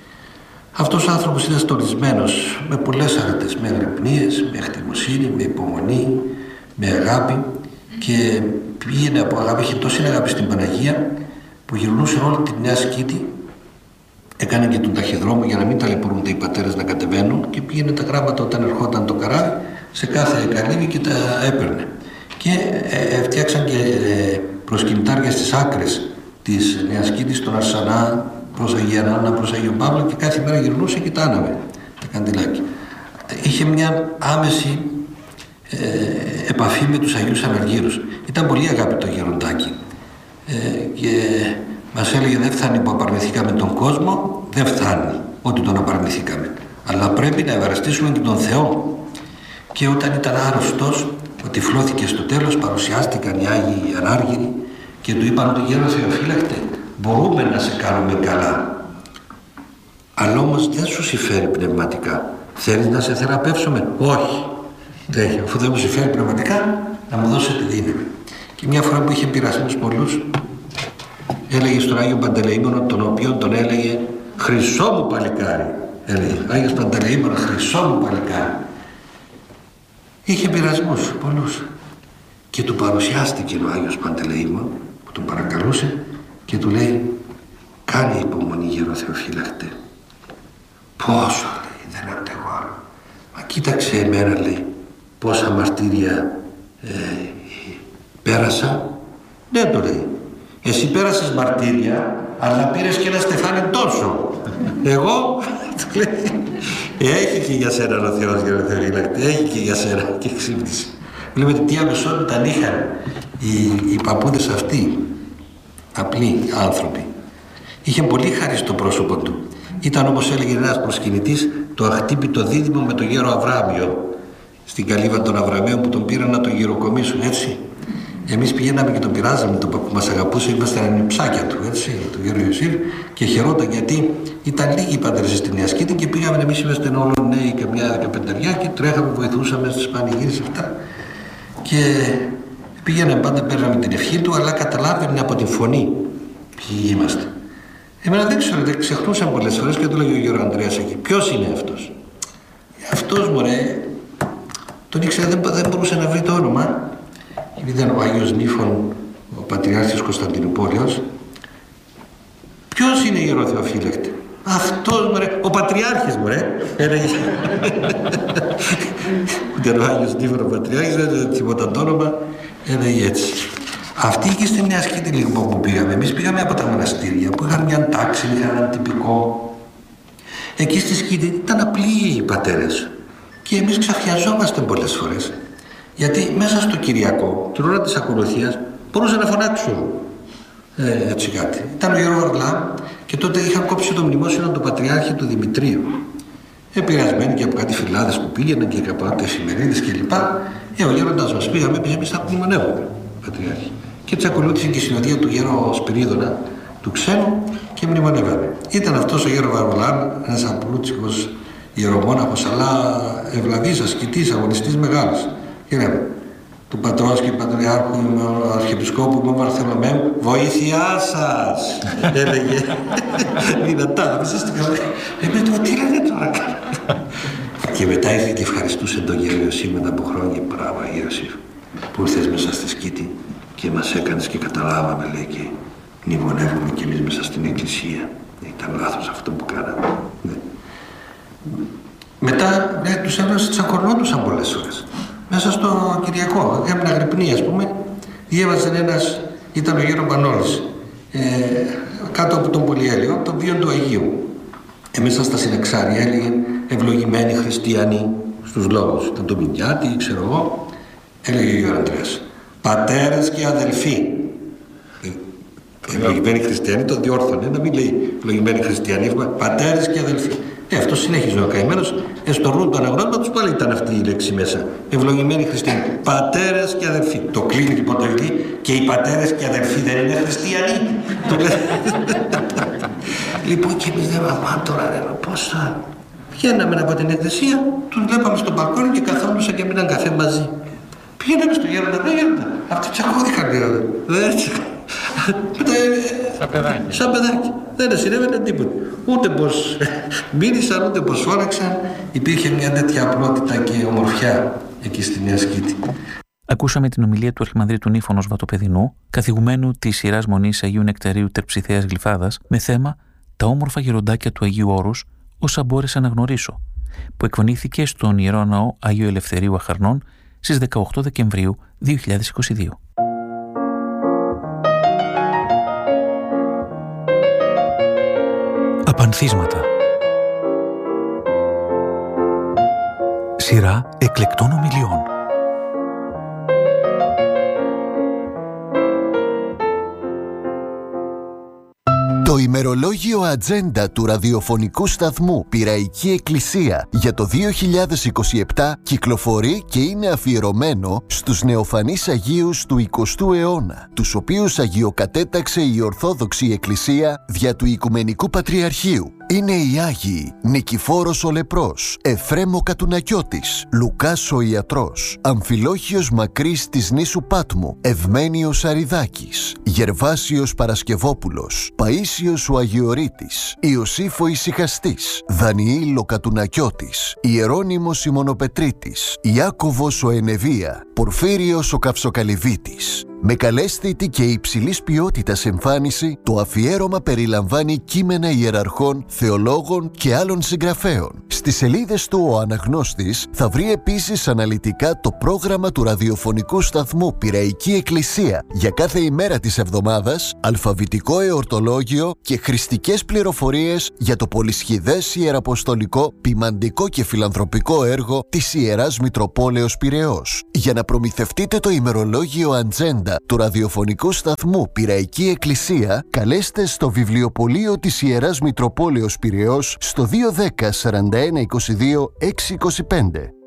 Αυτός ο άνθρωπος ήταν στολισμένος με πολλές αρετές, με αγρυπνίες, με εχτιμοσύνη, με υπομονή, με αγάπη, και πήγαινε από αγάπη, είχε τόση αγάπη στην Παναγία, που γυρνούσε όλη τη Νέα Σκήτη, έκανε και τον ταχυδρόμο για να μην ταλαιπωρούνται οι πατέρες να κατεβαίνουν, και πήγαινε τα γράμματα όταν ερχόταν το καράβι σε κάθε καλύβη και τα έπαιρνε. Και ε, φτιάξαν και ε, προσκυνητάρια στις άκρες της Νέας Σκήτης, τον Αρσανά, προς Αγία Ανάνα, προς Αγίο Παύλο, και κάθε μέρα γυρνούσε και τα άναβε τα καντιλάκια. Είχε μια άμεση ε, επαφή με τους Αγίους Αναργύρους. Ήταν πολύ αγάπη το γεροντάκι. Ε, και μας έλεγε, δεν φτάνει που απαρνηθήκαμε τον κόσμο, δεν φτάνει ότι τον απαρνηθήκαμε, αλλά πρέπει να ευχαριστήσουμε και τον Θεό. Και όταν ήταν άρρωστος, ότι τυφλώθηκε στο τέλος, παρουσιάστηκαν οι Άγιοι Ανάργυροι και του είπαν ότι γέρο Θεοφύλακτε, μπορούμε να σε κάνουμε καλά, αλλά όμως δεν σου συμφέρει πνευματικά. Θέλεις να σε θεραπεύσουμε? Όχι. Δεν, αφού δεν μου συμφέρει πνευματικά, να μου δώσετε δύναμη. Και μια φορά που είχε πειρασμούς πολλούς, έλεγε στον Άγιο Παντελεήμονο, τον οποίο τον έλεγε «Χρυσό μου παλικάρι», έλεγε Άγιος Παντελεήμονο, «Χρυσό μου παλικάρι». Είχε πειρασμούς πολλούς, και του παρουσιάστηκε ο Άγιος Παντελεήμων, που τον παρακαλούσε, και του λέει «Κάνε υπομονή γέρο Θεοφύλακτε». «Πόσο», λέει, «δεν αντέχω άλλο». «Μα κοίταξε εμένα», λέει, «πόσα μαρτύρια ε, πέρασα». «Ναι», το λέει, «εσύ πέρασες μαρτύρια, αλλά πήρες και ένα στεφάνι τόσο». «Εγώ», του λέει, «έχει και για σένα ο Θεός γέρο Θεοφύλακτε, έχει και για σένα». Και ξύπνησε. Βλέπετε τι αμεσότητα είχαν οι, οι παππούδες αυτοί. απλοί άνθρωποι. Είχε πολύ χάρη στο πρόσωπο του. Ήταν, όπως έλεγε ένας προσκυνητής, το αχτύπητο δίδυμο με τον γέρο Αβράμιο στην καλύβα των Αβραμαίων που τον πήραν να τον γεροκομίσουν, έτσι. Εμείς πηγαίναμε και τον πειράζαμε, τον που μας αγαπούσε, ήμασταν ψάκια του, έτσι, τον γέρο Ιωσήφ, και χαιρόταν γιατί ήταν λίγοι οι πατέρες στη Νέα Σκήτη και πήγαμε, εμείς ήμασταν όλοι νέοι και μια δεκαπενταριά και τρέχαμε, βοηθούσαμε στις πανηγύρες αυτά. Και πήγαιναμε πάντα, παίρναμε την ευχή του, αλλά καταλάβαινε από τη φωνή ποιοι είμαστε. Εμένα δεν ξέρω, δεν ξεχνούσαν πολλές φορές και του λέγει ο γέρο Ανδρέας εκεί, ποιος είναι αυτός. Αυτός, μωρέ, τον ήξερα, δεν, δεν μπορούσε να βρει το όνομα. Ήταν ο Άγιος Νύφων, ο Πατριάρχης Κωνσταντινούπολεως. Ποιος είναι γέρο Θεοφύλακτε? Αυτός, μωρέ, ο Πατριάρχης, μωρέ. Ήταν ο Άγιος Νύφων ο Πατριάρχης, δεν τίποτα το όνομα, έλεγε έτσι. Αυτή και στη Νέα Σκήτη λίγο που πήγαμε. Εμείς πήγαμε από τα μοναστήρια που είχαν μια τάξη, είχαν ένα τυπικό. Εκεί στη Σκήτη ήταν απλοί οι πατέρες. Και εμείς ξαφιαζόμαστε πολλές φορές. Γιατί μέσα στο Κυριακό, την ώρα της ακολουθίας, μπορούσαν να φωνάξουν ε, έτσι κάτι. Ήταν ο γέρο Αρλά και τότε είχαν κόψει το μνημόσυνο του Πατριάρχη του Δημητρίου. Επηρεασμένοι και από κάτι φυλάδες που πήγαιναν και από κάτι εφημερίδες κλπ. Ε, ο γέροντας μας πήγαμε, εμείς θα μνημονεύουμε, Πατριάρχη. Και έτσι ακολούθησε και η συνοδεία του γέρο Σπυρίδωνα, του ξένου, και μνημονεύαμε. Ήταν αυτός ο γέρο Βαρουλάν, ένας απλούτσικος ιερομόναχος, αλλά ευλαβής, ασκητής, αγωνιστής μεγάλος. Κύριε, του πατρός και πατριάρχου, αρχιεπισκόπου μου Βαρθολομαίου, βοήθειά σας, έλεγε δυνατά, μέσα στην καρδιά. Εμείς του, τι λέτε τώρα? Και μετά ήρθε και ευχαριστούσε τον γέρο Ιωσήφ μετά από χρόνια. Μπράβο, Ιωσήφ, που ήρθες μέσα στη Σκήτη και μας έκανες και καταλάβαμε, λέει, και μνημονεύουμε κι εμείς μέσα στην εκκλησία. Ήταν λάθος αυτό που κάναμε. Ναι. Μετά, ναι, τους έβρασε, τσακωνόντουσαν πολλές φορές. Μέσα στο Κυριακό, έκαναν αγρυπνή, ας πούμε, διέβαζε ένας, ήταν ο γέρο Πανόλης, ε, κάτω από τον Πολυέλαιο, το βίο του Αγίου. Ε, μέσα στα συνεξάρια έλεγε ευλογημένοι χριστιανοί στους λόγους. Ήταν το Μηνιάτη, ξέρω εγώ, έλεγε ο γέρο Ανδρέας. Πατέρες και αδελφοί. Ευλογημένοι χριστιανοί, το διόρθωνε, να μην λέει ευλογημένοι χριστιανοί, πατέρες και αδελφοί. Ε, αυτό συνέχιζε ο καημένος, ε, στο ρούν του αναγνώσματος πάλι ήταν αυτή η λέξη μέσα. Ευλογημένοι χριστιανοί. Πατέρες και αδελφοί. Το κλείνει λοιπόν το εκεί και οι πατέρες και αδελφοί δεν είναι χριστιανοί. Λοιπόν, και εμείς δεν μαμά τώρα, λέμε, πώς θα. Βγαίναμε από την εκκλησία, τους βλέπαμε στο μπαλκόνι και καθόντουσαν και μείναν καφέ μαζί. Πήγαιναμε στο γέροντα, ναι, γέροντα. Αυτοί τσακώθηκαν, γέροντα. Δεν Σαν παιδάκι. Σαν παιδάκι. Δεν συνέβαινε τίποτα. Ούτε πως μίλησαν, ούτε πως φώναξαν. Υπήρχε μια τέτοια απλότητα και ομορφιά εκεί στη Νέα Σκήτη. Ακούσαμε την ομιλία του Αρχιμανδρίτου Νύφωνος Βατοπεδινού, καθηγουμένου της σειράς μονής Αγίου Νεκταρίου Τερψιθέας Γλυφάδας, με θέμα «Τα όμορφα γεροντάκια του Αγίου Όρους, όσα μπόρεσα να γνωρίσω», που εκφωνήθηκε στον Ιερό Ναό Αγίου Ελευθερίου Αχαρνών στις δεκαοκτώ Δεκεμβρίου δύο χιλιάδες είκοσι δύο. Απανθίσματα. Σειρά εκλεκτών ομιλιών. Το ημερολόγιο ατζέντα του ραδιοφωνικού σταθμού Πειραϊκή Εκκλησία για το δύο χιλιάδες είκοσι επτά κυκλοφορεί και είναι αφιερωμένο στους νεοφανείς Αγίους του εικοστού αιώνα, τους οποίους αγιοκατέταξε η Ορθόδοξη Εκκλησία δια του Οικουμενικού Πατριαρχείου. Είναι οι Άγιοι Νικηφόρος ο Λεπρός, Εφρέμ ο Κατουνακιώτης, Λουκάς ο Ιατρός, Αμφιλόχιος Μακρύς της νήσου Πάτμου, Ευμένιος Αριδάκης, Γερβάσιος Παρασκευόπουλος, Παΐσιος ο Αγιορείτης, Ιωσήφ ο Ησυχαστής, Δανιήλ ο Κατουνακιώτης, Ιερώνυμος η Μονοπετρίτης, Ιάκωβος ο Ενεβία, Πορφύριος ο Καυσοκαλυβίτης. Με καλέσθητη και υψηλής ποιότητας εμφάνιση, το αφιέρωμα περιλαμβάνει κείμενα ιεραρχών, θεολόγων και άλλων συγγραφέων. Στις σελίδες του ο αναγνώστης θα βρει επίσης αναλυτικά το πρόγραμμα του ραδιοφωνικού σταθμού Πειραϊκή Εκκλησία για κάθε ημέρα της εβδομάδας, αλφαβητικό εορτολόγιο και χρηστικές πληροφορίες για το πολυσχηδές ιεραποστολικό, ποιμαντικό και φιλανθρωπικό έργο της Ιεράς Μητροπόλεως Πειραιώς. Για να προμηθευτείτε το ημερολόγιο Ατζέντα του ραδιοφωνικού σταθμού Πειραϊκή Εκκλησία, καλέστε στο βιβλιοπωλείο της Ιεράς Μητροπόλεως Πειραιώς στο δύο ένα μηδέν σαράντα ένα είκοσι δύο εξακόσια είκοσι πέντε.